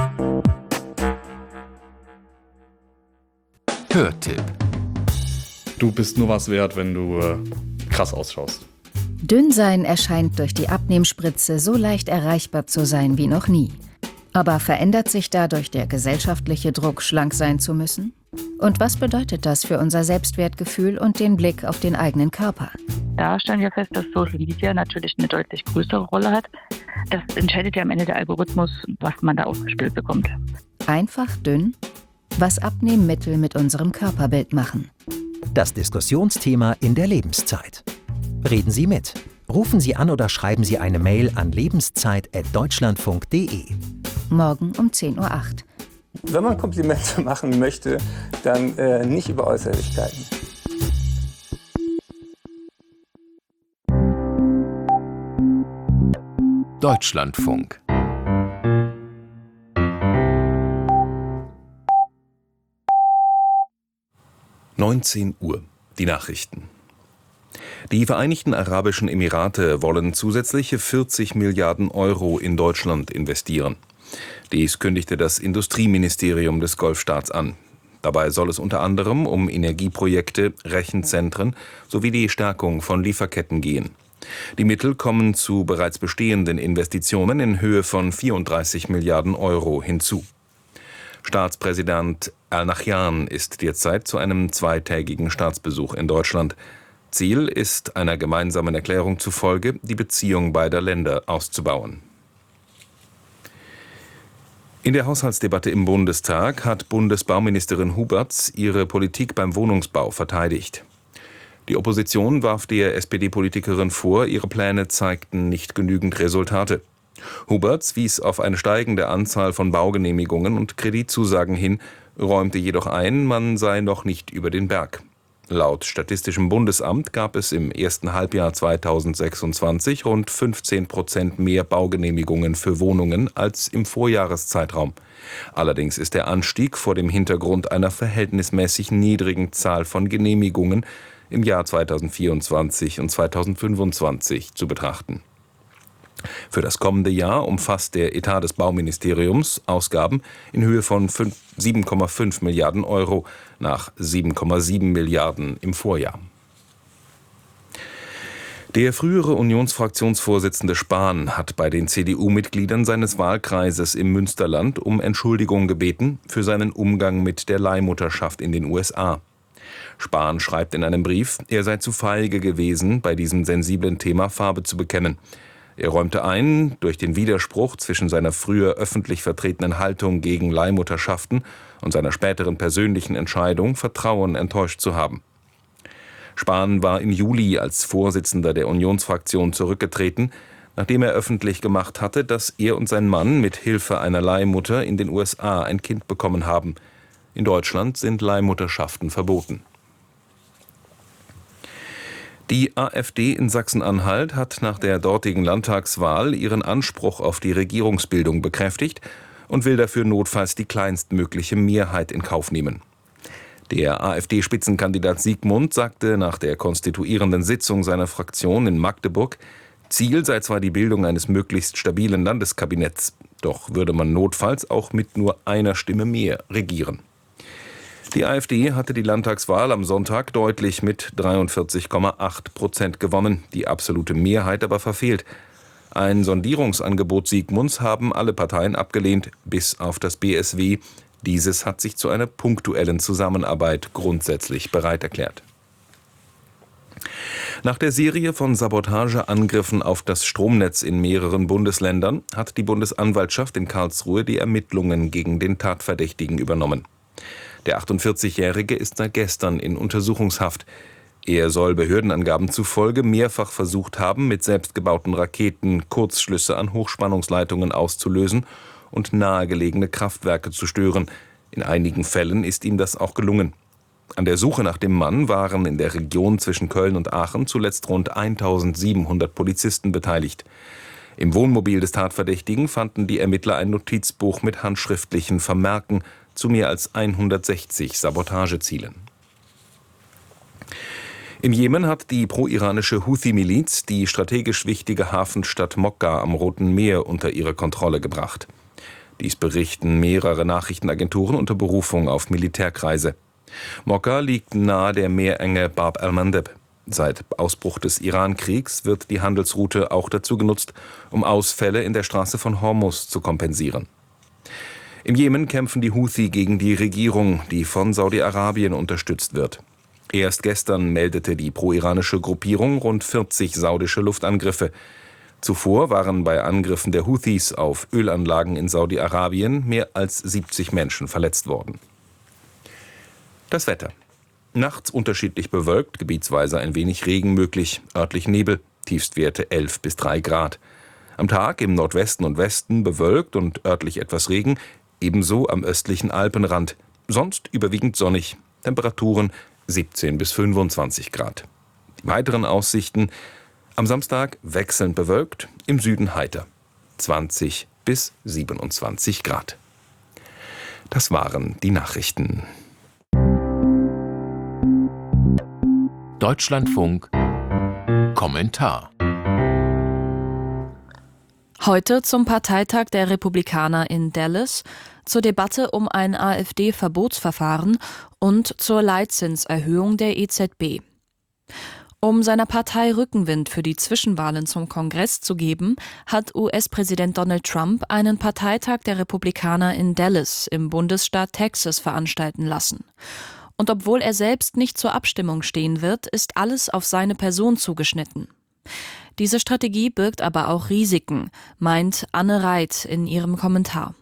Hörtipp. du bist nur was wert, wenn du äh, krass ausschaust. Dünnsein erscheint durch die Abnehmspritze so leicht erreichbar zu sein wie noch nie. Aber verändert sich dadurch der gesellschaftliche Druck, schlank sein zu müssen? Und was bedeutet das für unser Selbstwertgefühl und den Blick auf den eigenen Körper? Da stellen wir fest, dass Social Media natürlich eine deutlich größere Rolle hat. Das entscheidet ja am Ende der Algorithmus, was man da ausgespielt bekommt. Einfach dünn? Was Abnehmmittel mit unserem Körperbild machen. Das Diskussionsthema in der Lebenszeit. Reden Sie mit. Rufen Sie an oder schreiben Sie eine Mail an lebenszeit at deutschlandfunk punkt de. Morgen um zehn Uhr acht. Wenn man Komplimente machen möchte, dann äh, nicht über Äußerlichkeiten. Deutschlandfunk. neunzehn Uhr. Die Nachrichten. Die Vereinigten Arabischen Emirate wollen zusätzliche vierzig Milliarden Euro in Deutschland investieren. Dies kündigte das Industrieministerium des Golfstaats an. Dabei soll es unter anderem um Energieprojekte, Rechenzentren sowie die Stärkung von Lieferketten gehen. Die Mittel kommen zu bereits bestehenden Investitionen in Höhe von vierunddreißig Milliarden Euro hinzu. Staatspräsident Al-Nahyan ist derzeit zu einem zweitägigen Staatsbesuch in Deutschland. Ziel ist einer gemeinsamen Erklärung zufolge, die Beziehung beider Länder auszubauen. In der Haushaltsdebatte im Bundestag hat Bundesbauministerin Huberts ihre Politik beim Wohnungsbau verteidigt. Die Opposition warf der S P D-Politikerin vor, ihre Pläne zeigten nicht genügend Resultate. Huberts wies auf eine steigende Anzahl von Baugenehmigungen und Kreditzusagen hin, räumte jedoch ein, man sei noch nicht über den Berg. Laut Statistischem Bundesamt gab es im ersten Halbjahr zweitausendsechsundzwanzig rund fünfzehn Prozent mehr Baugenehmigungen für Wohnungen als im Vorjahreszeitraum. Allerdings ist der Anstieg vor dem Hintergrund einer verhältnismäßig niedrigen Zahl von Genehmigungen im Jahr zweitausendvierundzwanzig und zweitausendfünfundzwanzig zu betrachten. Für das kommende Jahr umfasst der Etat des Bauministeriums Ausgaben in Höhe von sieben Komma fünf Milliarden Euro nach sieben Komma sieben Milliarden im Vorjahr. Der frühere Unionsfraktionsvorsitzende Spahn hat bei den C D U-Mitgliedern seines Wahlkreises im Münsterland um Entschuldigung gebeten für seinen Umgang mit der Leihmutterschaft in den U S A. Spahn schreibt in einem Brief, er sei zu feige gewesen, bei diesem sensiblen Thema Farbe zu bekennen. Er räumte ein, durch den Widerspruch zwischen seiner früher öffentlich vertretenen Haltung gegen Leihmutterschaften und seiner späteren persönlichen Entscheidung Vertrauen enttäuscht zu haben. Spahn war im Juli als Vorsitzender der Unionsfraktion zurückgetreten, nachdem er öffentlich gemacht hatte, dass er und sein Mann mit Hilfe einer Leihmutter in den U S A ein Kind bekommen haben. In Deutschland sind Leihmutterschaften verboten. Die AfD in Sachsen-Anhalt hat nach der dortigen Landtagswahl ihren Anspruch auf die Regierungsbildung bekräftigt und will dafür notfalls die kleinstmögliche Mehrheit in Kauf nehmen. Der AfD-Spitzenkandidat Siegmund sagte nach der konstituierenden Sitzung seiner Fraktion in Magdeburg, Ziel sei zwar die Bildung eines möglichst stabilen Landeskabinetts, doch würde man notfalls auch mit nur einer Stimme mehr regieren. Die AfD hatte die Landtagswahl am Sonntag deutlich mit dreiundvierzig Komma acht Prozent gewonnen, die absolute Mehrheit aber verfehlt. Ein Sondierungsangebot Siegmunds haben alle Parteien abgelehnt, bis auf das B S W. Dieses hat sich zu einer punktuellen Zusammenarbeit grundsätzlich bereit erklärt. Nach der Serie von Sabotageangriffen auf das Stromnetz in mehreren Bundesländern hat die Bundesanwaltschaft in Karlsruhe die Ermittlungen gegen den Tatverdächtigen übernommen. Der achtundvierzigjährige ist seit gestern in Untersuchungshaft. Er soll Behördenangaben zufolge mehrfach versucht haben, mit selbstgebauten Raketen Kurzschlüsse an Hochspannungsleitungen auszulösen und nahegelegene Kraftwerke zu stören. In einigen Fällen ist ihm das auch gelungen. An der Suche nach dem Mann waren in der Region zwischen Köln und Aachen zuletzt rund eintausendsiebenhundert Polizisten beteiligt. Im Wohnmobil des Tatverdächtigen fanden die Ermittler ein Notizbuch mit handschriftlichen Vermerken zu mehr als hundertsechzig Sabotagezielen. Im Jemen hat die pro-iranische Houthi-Miliz die strategisch wichtige Hafenstadt Mokka am Roten Meer unter ihre Kontrolle gebracht. Dies berichten mehrere Nachrichtenagenturen unter Berufung auf Militärkreise. Mokka liegt nahe der Meerenge Bab el-Mandeb. Seit Ausbruch des Iran-Kriegs wird die Handelsroute auch dazu genutzt, um Ausfälle in der Straße von Hormuz zu kompensieren. Im Jemen kämpfen die Houthi gegen die Regierung, die von Saudi-Arabien unterstützt wird. Erst gestern meldete die pro-iranische Gruppierung rund vierzig saudische Luftangriffe. Zuvor waren bei Angriffen der Houthis auf Ölanlagen in Saudi-Arabien mehr als siebzig Menschen verletzt worden. Das Wetter. Nachts unterschiedlich bewölkt, gebietsweise ein wenig Regen möglich, örtlich Nebel, Tiefstwerte elf bis drei Grad. Am Tag im Nordwesten und Westen bewölkt und örtlich etwas Regen, ebenso am östlichen Alpenrand. Sonst überwiegend sonnig, Temperaturen siebzehn bis fünfundzwanzig Grad. Die weiteren Aussichten: am Samstag wechselnd bewölkt, im Süden heiter, zwanzig bis siebenundzwanzig Grad. Das waren die Nachrichten. Deutschlandfunk Kommentar. Heute zum Parteitag der Republikaner in Dallas, zur Debatte um ein AfD-Verbotsverfahren und zur Leitzinserhöhung der E Z B. Um seiner Partei Rückenwind für die Zwischenwahlen zum Kongress zu geben, hat U S-Präsident Donald Trump einen Parteitag der Republikaner in Dallas im Bundesstaat Texas veranstalten lassen. Und obwohl er selbst nicht zur Abstimmung stehen wird, ist alles auf seine Person zugeschnitten. Diese Strategie birgt aber auch Risiken, meint Anne Reit in ihrem Kommentar.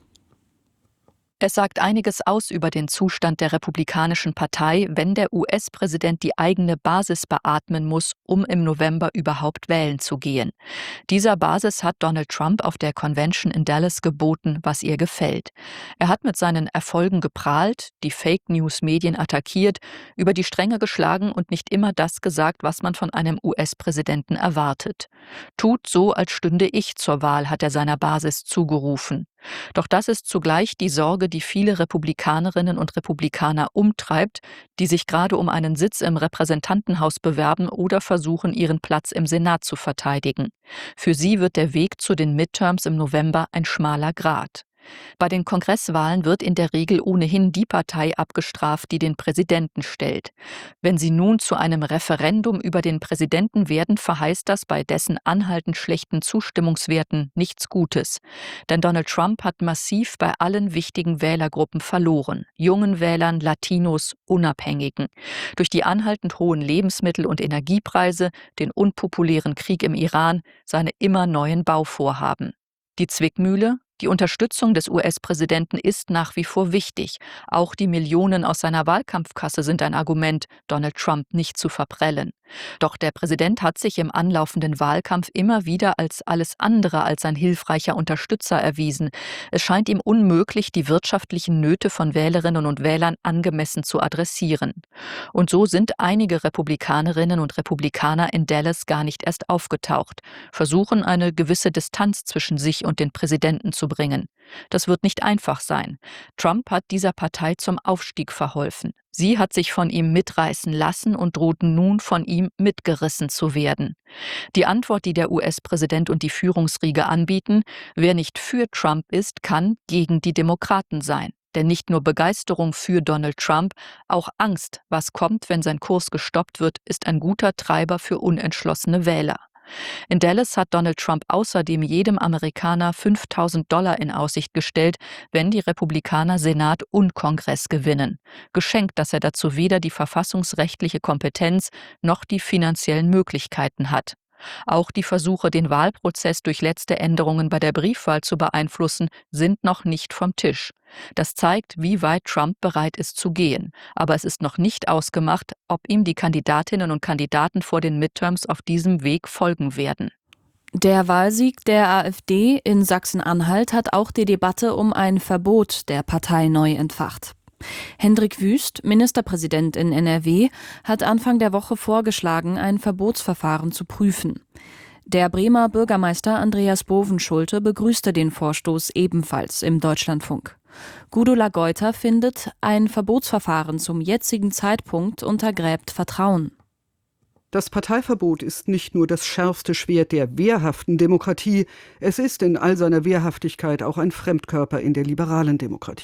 Es sagt einiges aus über den Zustand der Republikanischen Partei, wenn der U S-Präsident die eigene Basis beatmen muss, um im November überhaupt wählen zu gehen. Dieser Basis hat Donald Trump auf der Convention in Dallas geboten, was ihr gefällt. Er hat mit seinen Erfolgen geprahlt, die Fake-News-Medien attackiert, über die Stränge geschlagen und nicht immer das gesagt, was man von einem U S-Präsidenten erwartet. Tut so, als stünde ich zur Wahl, hat er seiner Basis zugerufen. Doch das ist zugleich die Sorge, die viele Republikanerinnen und Republikaner umtreibt, die sich gerade um einen Sitz im Repräsentantenhaus bewerben oder versuchen, ihren Platz im Senat zu verteidigen. Für sie wird der Weg zu den Midterms im November ein schmaler Grat. Bei den Kongresswahlen wird in der Regel ohnehin die Partei abgestraft, die den Präsidenten stellt. Wenn sie nun zu einem Referendum über den Präsidenten werden, verheißt das bei dessen anhaltend schlechten Zustimmungswerten nichts Gutes. Denn Donald Trump hat massiv bei allen wichtigen Wählergruppen verloren. Jungen Wählern, Latinos, Unabhängigen. Durch die anhaltend hohen Lebensmittel- und Energiepreise, den unpopulären Krieg im Iran, seine immer neuen Bauvorhaben. Die Zwickmühle: die Unterstützung des U S-Präsidenten ist nach wie vor wichtig. Auch die Millionen aus seiner Wahlkampfkasse sind ein Argument, Donald Trump nicht zu verprellen. Doch der Präsident hat sich im anlaufenden Wahlkampf immer wieder als alles andere als ein hilfreicher Unterstützer erwiesen. Es scheint ihm unmöglich, die wirtschaftlichen Nöte von Wählerinnen und Wählern angemessen zu adressieren. Und so sind einige Republikanerinnen und Republikaner in Dallas gar nicht erst aufgetaucht, versuchen eine gewisse Distanz zwischen sich und den Präsidenten zu bringen. Das wird nicht einfach sein. Trump hat dieser Partei zum Aufstieg verholfen. Sie hat sich von ihm mitreißen lassen und droht nun von ihm mitgerissen zu werden. Die Antwort, die der U S-Präsident und die Führungsriege anbieten: wer nicht für Trump ist, kann gegen die Demokraten sein. Denn nicht nur Begeisterung für Donald Trump, auch Angst, was kommt, wenn sein Kurs gestoppt wird, ist ein guter Treiber für unentschlossene Wähler. In Dallas hat Donald Trump außerdem jedem Amerikaner fünftausend Dollar in Aussicht gestellt, wenn die Republikaner Senat und Kongress gewinnen. Geschenk, dass er dazu weder die verfassungsrechtliche Kompetenz noch die finanziellen Möglichkeiten hat. Auch die Versuche, den Wahlprozess durch letzte Änderungen bei der Briefwahl zu beeinflussen, sind noch nicht vom Tisch. Das zeigt, wie weit Trump bereit ist zu gehen. Aber es ist noch nicht ausgemacht, ob ihm die Kandidatinnen und Kandidaten vor den Midterms auf diesem Weg folgen werden. Der Wahlsieg der AfD in Sachsen-Anhalt hat auch die Debatte um ein Verbot der Partei neu entfacht. Hendrik Wüst, Ministerpräsident in N R W, hat Anfang der Woche vorgeschlagen, ein Verbotsverfahren zu prüfen. Der Bremer Bürgermeister Andreas Bovenschulte begrüßte den Vorstoß ebenfalls im Deutschlandfunk. Gudula Geuter findet, ein Verbotsverfahren zum jetzigen Zeitpunkt untergräbt Vertrauen. Das Parteiverbot ist nicht nur das schärfste Schwert der wehrhaften Demokratie, es ist in all seiner Wehrhaftigkeit auch ein Fremdkörper in der liberalen Demokratie.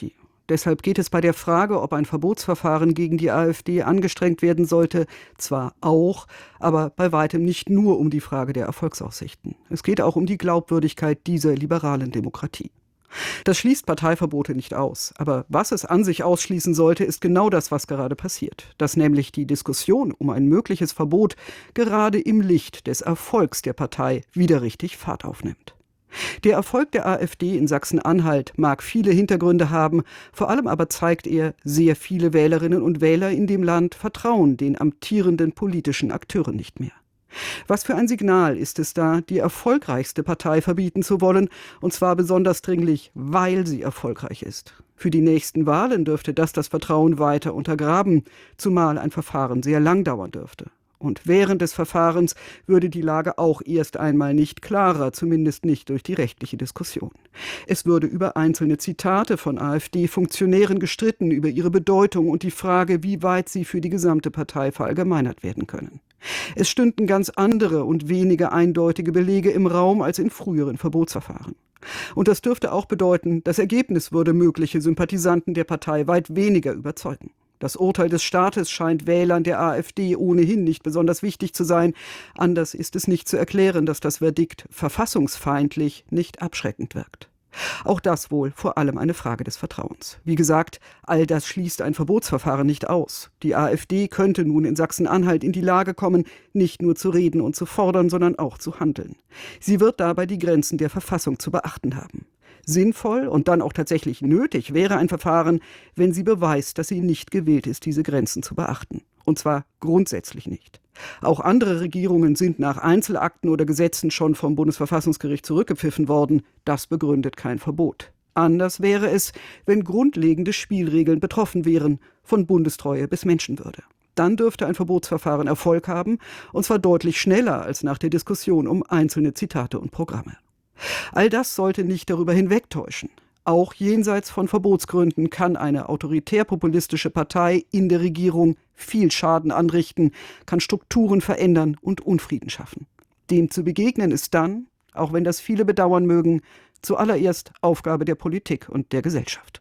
Deshalb geht es bei der Frage, ob ein Verbotsverfahren gegen die AfD angestrengt werden sollte, zwar auch, aber bei weitem nicht nur um die Frage der Erfolgsaussichten. Es geht auch um die Glaubwürdigkeit dieser liberalen Demokratie. Das schließt Parteiverbote nicht aus. Aber was es an sich ausschließen sollte, ist genau das, was gerade passiert. Dass nämlich die Diskussion um ein mögliches Verbot gerade im Licht des Erfolgs der Partei wieder richtig Fahrt aufnimmt. Der Erfolg der AfD in Sachsen-Anhalt mag viele Hintergründe haben, vor allem aber zeigt er, sehr viele Wählerinnen und Wähler in dem Land vertrauen den amtierenden politischen Akteuren nicht mehr. Was für ein Signal ist es da, die erfolgreichste Partei verbieten zu wollen, und zwar besonders dringlich, weil sie erfolgreich ist? Für die nächsten Wahlen dürfte das das Vertrauen weiter untergraben, zumal ein Verfahren sehr lang dauern dürfte. Und während des Verfahrens würde die Lage auch erst einmal nicht klarer, zumindest nicht durch die rechtliche Diskussion. Es würde über einzelne Zitate von AfD-Funktionären gestritten, über ihre Bedeutung und die Frage, wie weit sie für die gesamte Partei verallgemeinert werden können. Es stünden ganz andere und weniger eindeutige Belege im Raum als in früheren Verbotsverfahren. Und das dürfte auch bedeuten, das Ergebnis würde mögliche Sympathisanten der Partei weit weniger überzeugen. Das Urteil des Staates scheint Wählern der AfD ohnehin nicht besonders wichtig zu sein. Anders ist es nicht zu erklären, dass das Verdikt verfassungsfeindlich nicht abschreckend wirkt. Auch das wohl vor allem eine Frage des Vertrauens. Wie gesagt, all das schließt ein Verbotsverfahren nicht aus. Die AfD könnte nun in Sachsen-Anhalt in die Lage kommen, nicht nur zu reden und zu fordern, sondern auch zu handeln. Sie wird dabei die Grenzen der Verfassung zu beachten haben. Sinnvoll und dann auch tatsächlich nötig wäre ein Verfahren, wenn sie beweist, dass sie nicht gewillt ist, diese Grenzen zu beachten. Und zwar grundsätzlich nicht. Auch andere Regierungen sind nach Einzelakten oder Gesetzen schon vom Bundesverfassungsgericht zurückgepfiffen worden. Das begründet kein Verbot. Anders wäre es, wenn grundlegende Spielregeln betroffen wären, von Bundestreue bis Menschenwürde. Dann dürfte ein Verbotsverfahren Erfolg haben, und zwar deutlich schneller als nach der Diskussion um einzelne Zitate und Programme. All das sollte nicht darüber hinwegtäuschen. Auch jenseits von Verbotsgründen kann eine autoritär-populistische Partei in der Regierung viel Schaden anrichten, kann Strukturen verändern und Unfrieden schaffen. Dem zu begegnen ist dann, auch wenn das viele bedauern mögen, zuallererst Aufgabe der Politik und der Gesellschaft.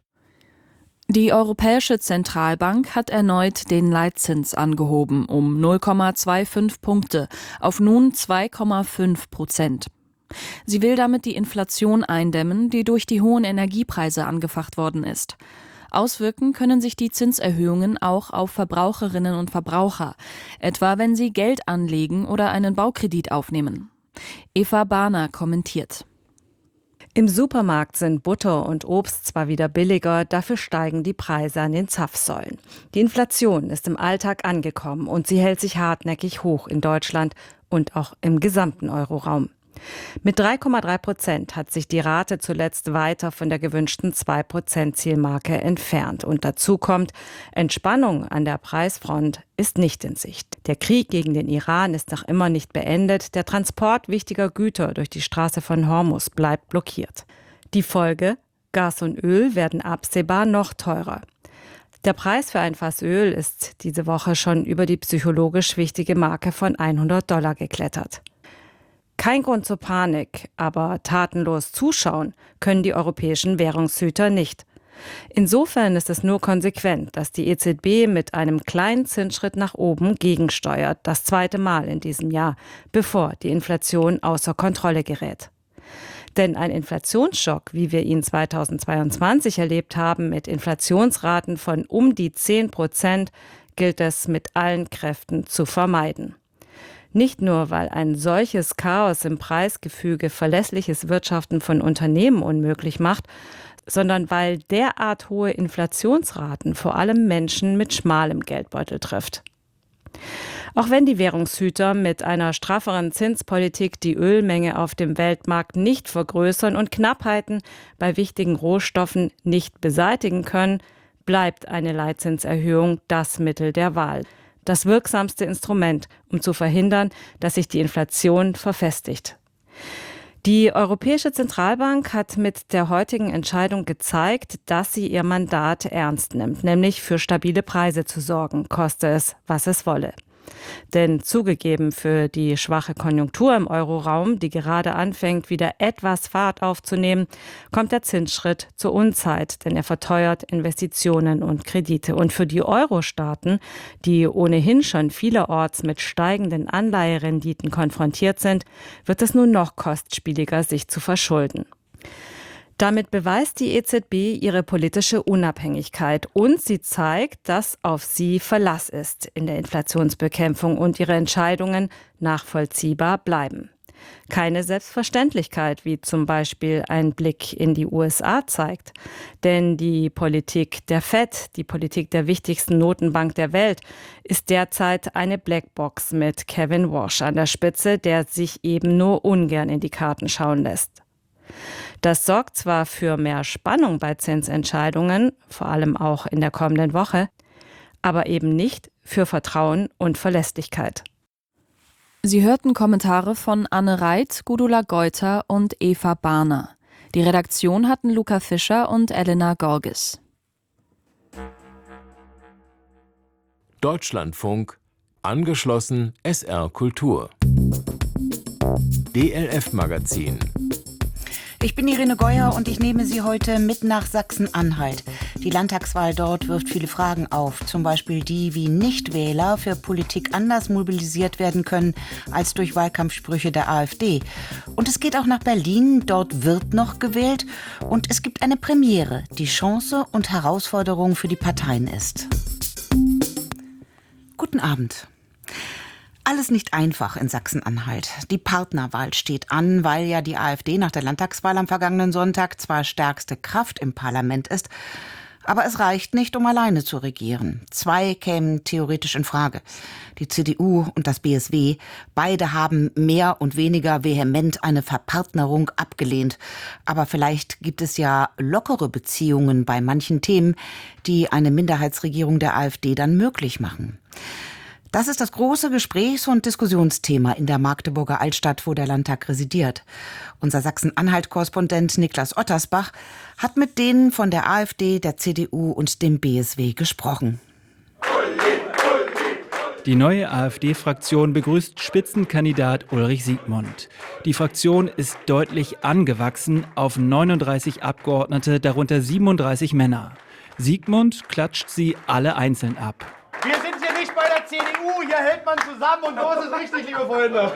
Die Europäische Zentralbank hat erneut den Leitzins angehoben um null Komma fünfundzwanzig Punkte auf nun zwei Komma fünf Prozent. Sie will damit die Inflation eindämmen, die durch die hohen Energiepreise angefacht worden ist. Auswirken können sich die Zinserhöhungen auch auf Verbraucherinnen und Verbraucher, etwa wenn sie Geld anlegen oder einen Baukredit aufnehmen. Eva Bahner kommentiert. Im Supermarkt sind Butter und Obst zwar wieder billiger, dafür steigen die Preise an den Zapfsäulen. Die Inflation ist im Alltag angekommen und sie hält sich hartnäckig hoch in Deutschland und auch im gesamten Euroraum. Mit drei Komma drei Prozent hat sich die Rate zuletzt weiter von der gewünschten zwei Prozent Zielmarke entfernt. Und dazu kommt, Entspannung an der Preisfront ist nicht in Sicht. Der Krieg gegen den Iran ist noch immer nicht beendet. Der Transport wichtiger Güter durch die Straße von Hormuz bleibt blockiert. Die Folge? Gas und Öl werden absehbar noch teurer. Der Preis für ein Fass Öl ist diese Woche schon über die psychologisch wichtige Marke von hundert Dollar geklettert. Kein Grund zur Panik, aber tatenlos zuschauen können die europäischen Währungshüter nicht. Insofern ist es nur konsequent, dass die E Z B mit einem kleinen Zinsschritt nach oben gegensteuert, das zweite Mal in diesem Jahr, bevor die Inflation außer Kontrolle gerät. Denn ein Inflationsschock, wie wir ihn zweitausendzweiundzwanzig erlebt haben, mit Inflationsraten von um die zehn Prozent, gilt es mit allen Kräften zu vermeiden. Nicht nur, weil ein solches Chaos im Preisgefüge verlässliches Wirtschaften von Unternehmen unmöglich macht, sondern weil derart hohe Inflationsraten vor allem Menschen mit schmalem Geldbeutel trifft. Auch wenn die Währungshüter mit einer strafferen Zinspolitik die Ölmenge auf dem Weltmarkt nicht vergrößern und Knappheiten bei wichtigen Rohstoffen nicht beseitigen können, bleibt eine Leitzinserhöhung das Mittel der Wahl. Das wirksamste Instrument, um zu verhindern, dass sich die Inflation verfestigt. Die Europäische Zentralbank hat mit der heutigen Entscheidung gezeigt, dass sie ihr Mandat ernst nimmt, nämlich für stabile Preise zu sorgen, koste es, was es wolle. Denn zugegeben, für die schwache Konjunktur im Euroraum, die gerade anfängt, wieder etwas Fahrt aufzunehmen, kommt der Zinsschritt zur Unzeit, denn er verteuert Investitionen und Kredite. Und für die Euro-Staaten, die ohnehin schon vielerorts mit steigenden Anleiherenditen konfrontiert sind, wird es nun noch kostspieliger, sich zu verschulden. Damit beweist die E Z B ihre politische Unabhängigkeit und sie zeigt, dass auf sie Verlass ist in der Inflationsbekämpfung und ihre Entscheidungen nachvollziehbar bleiben. Keine Selbstverständlichkeit, wie zum Beispiel ein Blick in die U S A zeigt. Denn die Politik der Fed, die Politik der wichtigsten Notenbank der Welt, ist derzeit eine Blackbox mit Kevin Warsh an der Spitze, der sich eben nur ungern in die Karten schauen lässt. Das sorgt zwar für mehr Spannung bei Zinsentscheidungen, vor allem auch in der kommenden Woche, aber eben nicht für Vertrauen und Verlässlichkeit. Sie hörten Kommentare von Anne Reit, Gudula Geuter und Eva Barner. Die Redaktion hatten Luca Fischer und Elena Gorges. Deutschlandfunk, angeschlossen S R Kultur. D L F Magazin. Ich bin Irene Geuer und ich nehme Sie heute mit nach Sachsen-Anhalt. Die Landtagswahl dort wirft viele Fragen auf, zum Beispiel die, wie Nichtwähler für Politik anders mobilisiert werden können als durch Wahlkampfsprüche der AfD. Und es geht auch nach Berlin, dort wird noch gewählt und es gibt eine Premiere, die Chance und Herausforderung für die Parteien ist. Guten Abend. Alles nicht einfach in Sachsen-Anhalt. Die Partnerwahl steht an, weil ja die AfD nach der Landtagswahl am vergangenen Sonntag zwar stärkste Kraft im Parlament ist, aber es reicht nicht, um alleine zu regieren. Zwei kämen theoretisch in Frage. Die C D U und das B S W, beide haben mehr und weniger vehement eine Verpartnerung abgelehnt. Aber vielleicht gibt es ja lockere Beziehungen bei manchen Themen, die eine Minderheitsregierung der AfD dann möglich machen. Das ist das große Gesprächs- und Diskussionsthema in der Magdeburger Altstadt, wo der Landtag residiert. Unser Sachsen-Anhalt-Korrespondent Niklas Ottersbach hat mit denen von der AfD, der C D U und dem B S W gesprochen. Die neue AfD-Fraktion begrüßt Spitzenkandidat Ulrich Siegmund. Die Fraktion ist deutlich angewachsen auf neununddreißig Abgeordnete, darunter siebenunddreißig Männer. Siegmund klatscht sie alle einzeln ab. Wir sind hier nicht bei der C D U, hier hält man zusammen und so ist es richtig, liebe Freunde.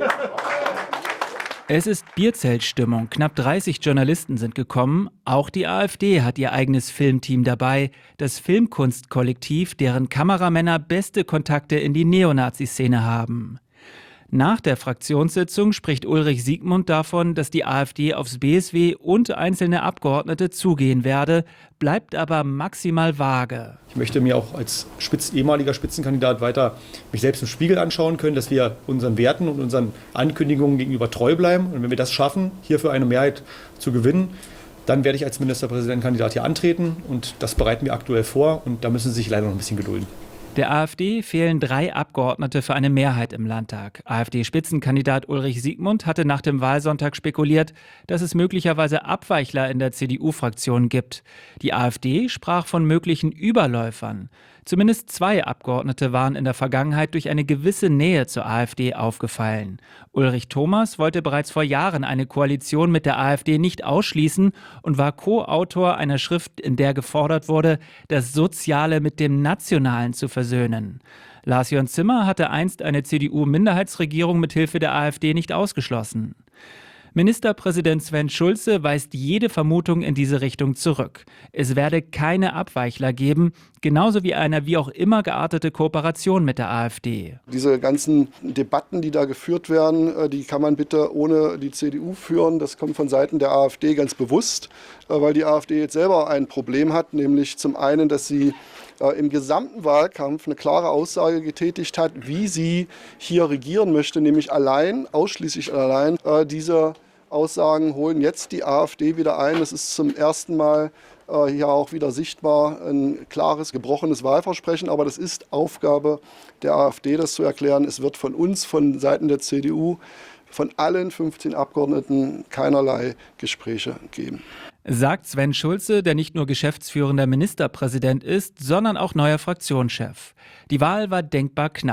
Es ist Bierzeltstimmung. Knapp dreißig Journalisten sind gekommen. Auch die AfD hat ihr eigenes Filmteam dabei. Das Filmkunstkollektiv, deren Kameramänner beste Kontakte in die Neonazi-Szene haben. Nach der Fraktionssitzung spricht Ulrich Siegmund davon, dass die AfD aufs B S W und einzelne Abgeordnete zugehen werde, bleibt aber maximal vage. Ich möchte mir auch als Spitz, ehemaliger Spitzenkandidat weiter mich selbst im Spiegel anschauen können, dass wir unseren Werten und unseren Ankündigungen gegenüber treu bleiben. Und wenn wir das schaffen, hier für eine Mehrheit zu gewinnen, dann werde ich als Ministerpräsidentenkandidat hier antreten. Und das bereiten wir aktuell vor. Und da müssen Sie sich leider noch ein bisschen gedulden. Der AfD fehlen drei Abgeordnete für eine Mehrheit im Landtag. AfD-Spitzenkandidat Ulrich Siegmund hatte nach dem Wahlsonntag spekuliert, dass es möglicherweise Abweichler in der C D U-Fraktion gibt. Die AfD sprach von möglichen Überläufern. Zumindest zwei Abgeordnete waren in der Vergangenheit durch eine gewisse Nähe zur AfD aufgefallen. Ulrich Thomas wollte bereits vor Jahren eine Koalition mit der AfD nicht ausschließen und war Co-Autor einer Schrift, in der gefordert wurde, das Soziale mit dem Nationalen zu versöhnen. Lars-Jörn Zimmer hatte einst eine C D U-Minderheitsregierung mit Hilfe der AfD nicht ausgeschlossen. Ministerpräsident Sven Schulze weist jede Vermutung in diese Richtung zurück. Es werde keine Abweichler geben, genauso wie eine wie auch immer geartete Kooperation mit der AfD. Diese ganzen Debatten, die da geführt werden, die kann man bitte ohne die C D U führen. Das kommt von Seiten der AfD ganz bewusst, weil die AfD jetzt selber ein Problem hat, nämlich zum einen, dass sie im gesamten Wahlkampf eine klare Aussage getätigt hat, wie sie hier regieren möchte, nämlich allein, ausschließlich allein. Diese Aussagen holen jetzt die AfD wieder ein. Es ist zum ersten Mal hier auch wieder sichtbar ein klares, gebrochenes Wahlversprechen. Aber das ist Aufgabe der AfD, das zu erklären. Es wird von uns, von Seiten der C D U, von allen fünfzehn Abgeordneten keinerlei Gespräche geben. Sagt Sven Schulze, der nicht nur geschäftsführender Ministerpräsident ist, sondern auch neuer Fraktionschef. Die Wahl war denkbar knapp.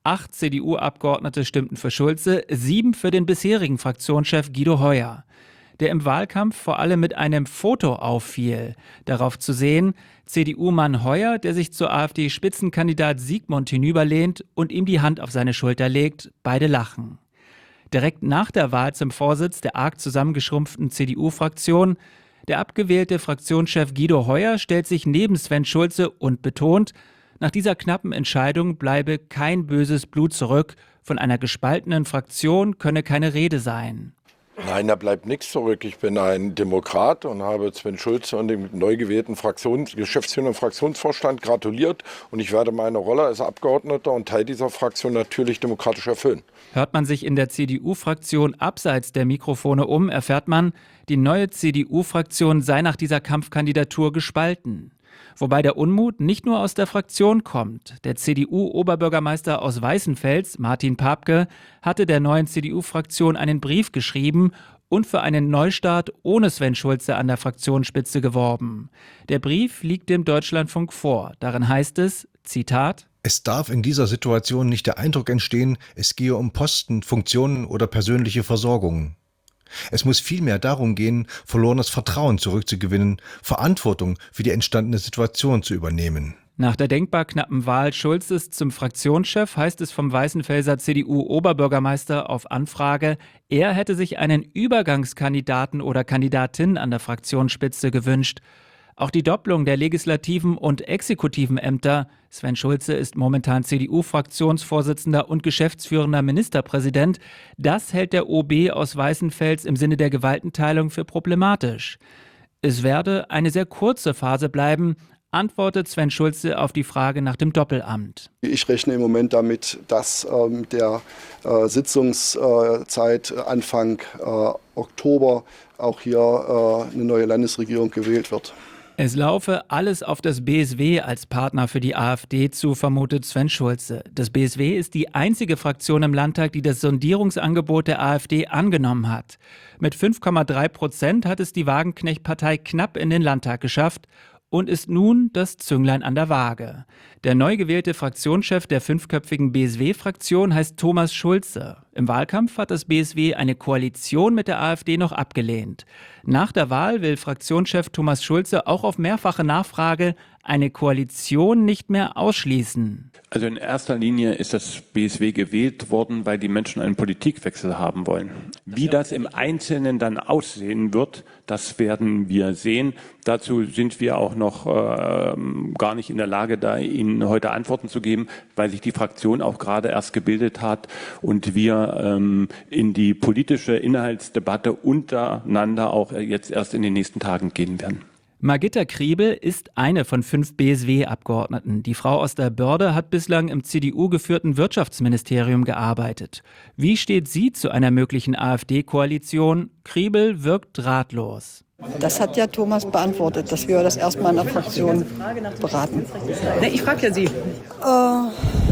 Acht C D U-Abgeordnete stimmten für Schulze, sieben für den bisherigen Fraktionschef Guido Heuer, der im Wahlkampf vor allem mit einem Foto auffiel. Darauf zu sehen, C D U-Mann Heuer, der sich zu AfD-Spitzenkandidat Siegmund hinüberlehnt und ihm die Hand auf seine Schulter legt. Beide lachen. Direkt nach der Wahl zum Vorsitz der arg zusammengeschrumpften C D U-Fraktion, der abgewählte Fraktionschef Guido Heuer stellt sich neben Sven Schulze und betont, nach dieser knappen Entscheidung bleibe kein böses Blut zurück, von einer gespaltenen Fraktion könne keine Rede sein. Nein, da bleibt nichts zurück. Ich bin ein Demokrat und habe Sven Schulze und dem neu gewählten Fraktions-, Geschäftsführer und Fraktionsvorstand gratuliert. Und ich werde meine Rolle als Abgeordneter und Teil dieser Fraktion natürlich demokratisch erfüllen. Hört man sich in der C D U-Fraktion abseits der Mikrofone um, erfährt man, die neue C D U-Fraktion sei nach dieser Kampfkandidatur gespalten. Wobei der Unmut nicht nur aus der Fraktion kommt. Der C D U-Oberbürgermeister aus Weißenfels, Martin Papke, hatte der neuen C D U-Fraktion einen Brief geschrieben und für einen Neustart ohne Sven Schulze an der Fraktionsspitze geworben. Der Brief liegt dem Deutschlandfunk vor. Darin heißt es, Zitat: Es darf in dieser Situation nicht der Eindruck entstehen, es gehe um Posten, Funktionen oder persönliche Versorgungen. Es muss vielmehr darum gehen, verlorenes Vertrauen zurückzugewinnen, Verantwortung für die entstandene Situation zu übernehmen. Nach der denkbar knappen Wahl Schulzes zum Fraktionschef heißt es vom Weißenfelser C D U-Oberbürgermeister auf Anfrage, er hätte sich einen Übergangskandidaten oder Kandidatin an der Fraktionsspitze gewünscht. Auch die Doppelung der legislativen und exekutiven Ämter, Sven Schulze ist momentan C D U-Fraktionsvorsitzender und geschäftsführender Ministerpräsident, das hält der O B aus Weißenfels im Sinne der Gewaltenteilung für problematisch. Es werde eine sehr kurze Phase bleiben, antwortet Sven Schulze auf die Frage nach dem Doppelamt. Ich rechne im Moment damit, dass ähm, der äh, Sitzungszeit äh, Anfang äh, Oktober auch hier äh, eine neue Landesregierung gewählt wird. Es laufe alles auf das B S W als Partner für die AfD zu, vermutet Sven Schulze. Das B S W ist die einzige Fraktion im Landtag, die das Sondierungsangebot der AfD angenommen hat. Mit fünf Komma drei Prozent hat es die Wagenknecht-Partei knapp in den Landtag geschafft und ist nun das Zünglein an der Waage. Der neu gewählte Fraktionschef der fünfköpfigen B S W-Fraktion heißt Thomas Schulze. Im Wahlkampf hat das B S W eine Koalition mit der AfD noch abgelehnt. Nach der Wahl will Fraktionschef Thomas Schulze auch auf mehrfache Nachfrage eine Koalition nicht mehr ausschließen. Also in erster Linie ist das B S W gewählt worden, weil die Menschen einen Politikwechsel haben wollen. Wie das im Einzelnen dann aussehen wird, das werden wir sehen. Dazu sind wir auch noch äh, gar nicht in der Lage, da Ihnen heute Antworten zu geben, weil sich die Fraktion auch gerade erst gebildet hat und wir ähm, in die politische Inhaltsdebatte untereinander auch jetzt erst in den nächsten Tagen gehen werden. Margitta Kriebel ist eine von fünf B S W-Abgeordneten. Die Frau aus der Börde hat bislang im C D U-geführten Wirtschaftsministerium gearbeitet. Wie steht sie zu einer möglichen AfD-Koalition? Kriebel wirkt ratlos. Das hat ja Thomas beantwortet, dass wir das erstmal in der Fraktion beraten. Nee, ich frage ja Sie. Äh,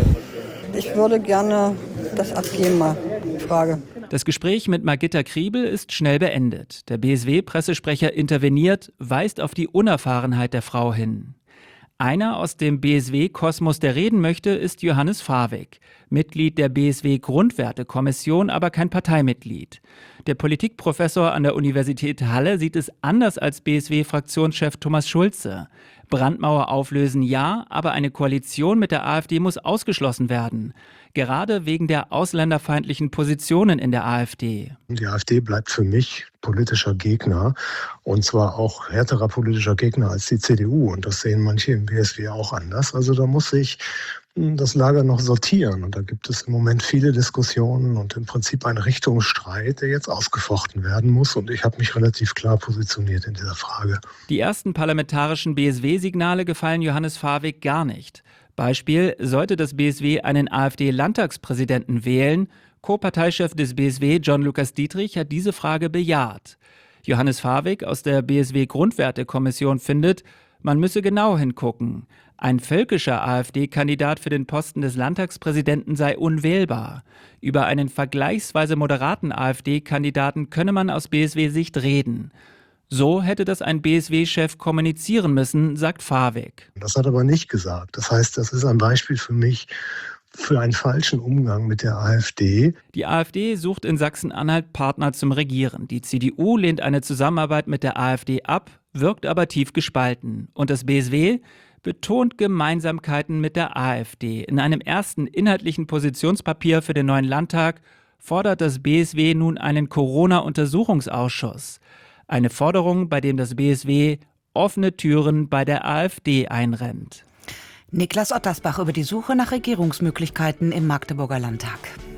ich würde gerne das abgeben, mal die Frage. Das Gespräch mit Margitta Kriebel ist schnell beendet. Der B S W-Pressesprecher interveniert, weist auf die Unerfahrenheit der Frau hin. Einer aus dem B S W-Kosmos, der reden möchte, ist Johannes Fawig, Mitglied der B S W-Grundwertekommission, aber kein Parteimitglied. Der Politikprofessor an der Universität Halle sieht es anders als B S W-Fraktionschef Thomas Schulze. Brandmauer auflösen ja, aber eine Koalition mit der AfD muss ausgeschlossen werden. Gerade wegen der ausländerfeindlichen Positionen in der AfD. Die AfD bleibt für mich politischer Gegner, und zwar auch härterer politischer Gegner als die C D U. Und das sehen manche im B S W auch anders. Also da muss sich das Lager noch sortieren. Und da gibt es im Moment viele Diskussionen und im Prinzip einen Richtungsstreit, der jetzt ausgefochten werden muss. Und ich habe mich relativ klar positioniert in dieser Frage. Die ersten parlamentarischen B S W-Signale gefallen Johannes Fawig gar nicht. Beispiel, sollte das B S W einen AfD-Landtagspräsidenten wählen, Co-Parteichef des B S W John Lukas Dietrich hat diese Frage bejaht. Johannes Fawig aus der B S W-Grundwertekommission findet, man müsse genau hingucken. Ein völkischer AfD-Kandidat für den Posten des Landtagspräsidenten sei unwählbar. Über einen vergleichsweise moderaten AfD-Kandidaten könne man aus B S W-Sicht reden. So hätte das ein B S W-Chef kommunizieren müssen, sagt Fawig. Das hat er aber nicht gesagt. Das heißt, das ist ein Beispiel für mich, für einen falschen Umgang mit der AfD. Die AfD sucht in Sachsen-Anhalt Partner zum Regieren. Die C D U lehnt eine Zusammenarbeit mit der AfD ab, wirkt aber tief gespalten. Und das B S W betont Gemeinsamkeiten mit der AfD. In einem ersten inhaltlichen Positionspapier für den neuen Landtag fordert das B S W nun einen Corona-Untersuchungsausschuss. Eine Forderung, bei dem das B S W offene Türen bei der AfD einrennt. Niklas Ottersbach über die Suche nach Regierungsmöglichkeiten im Magdeburger Landtag.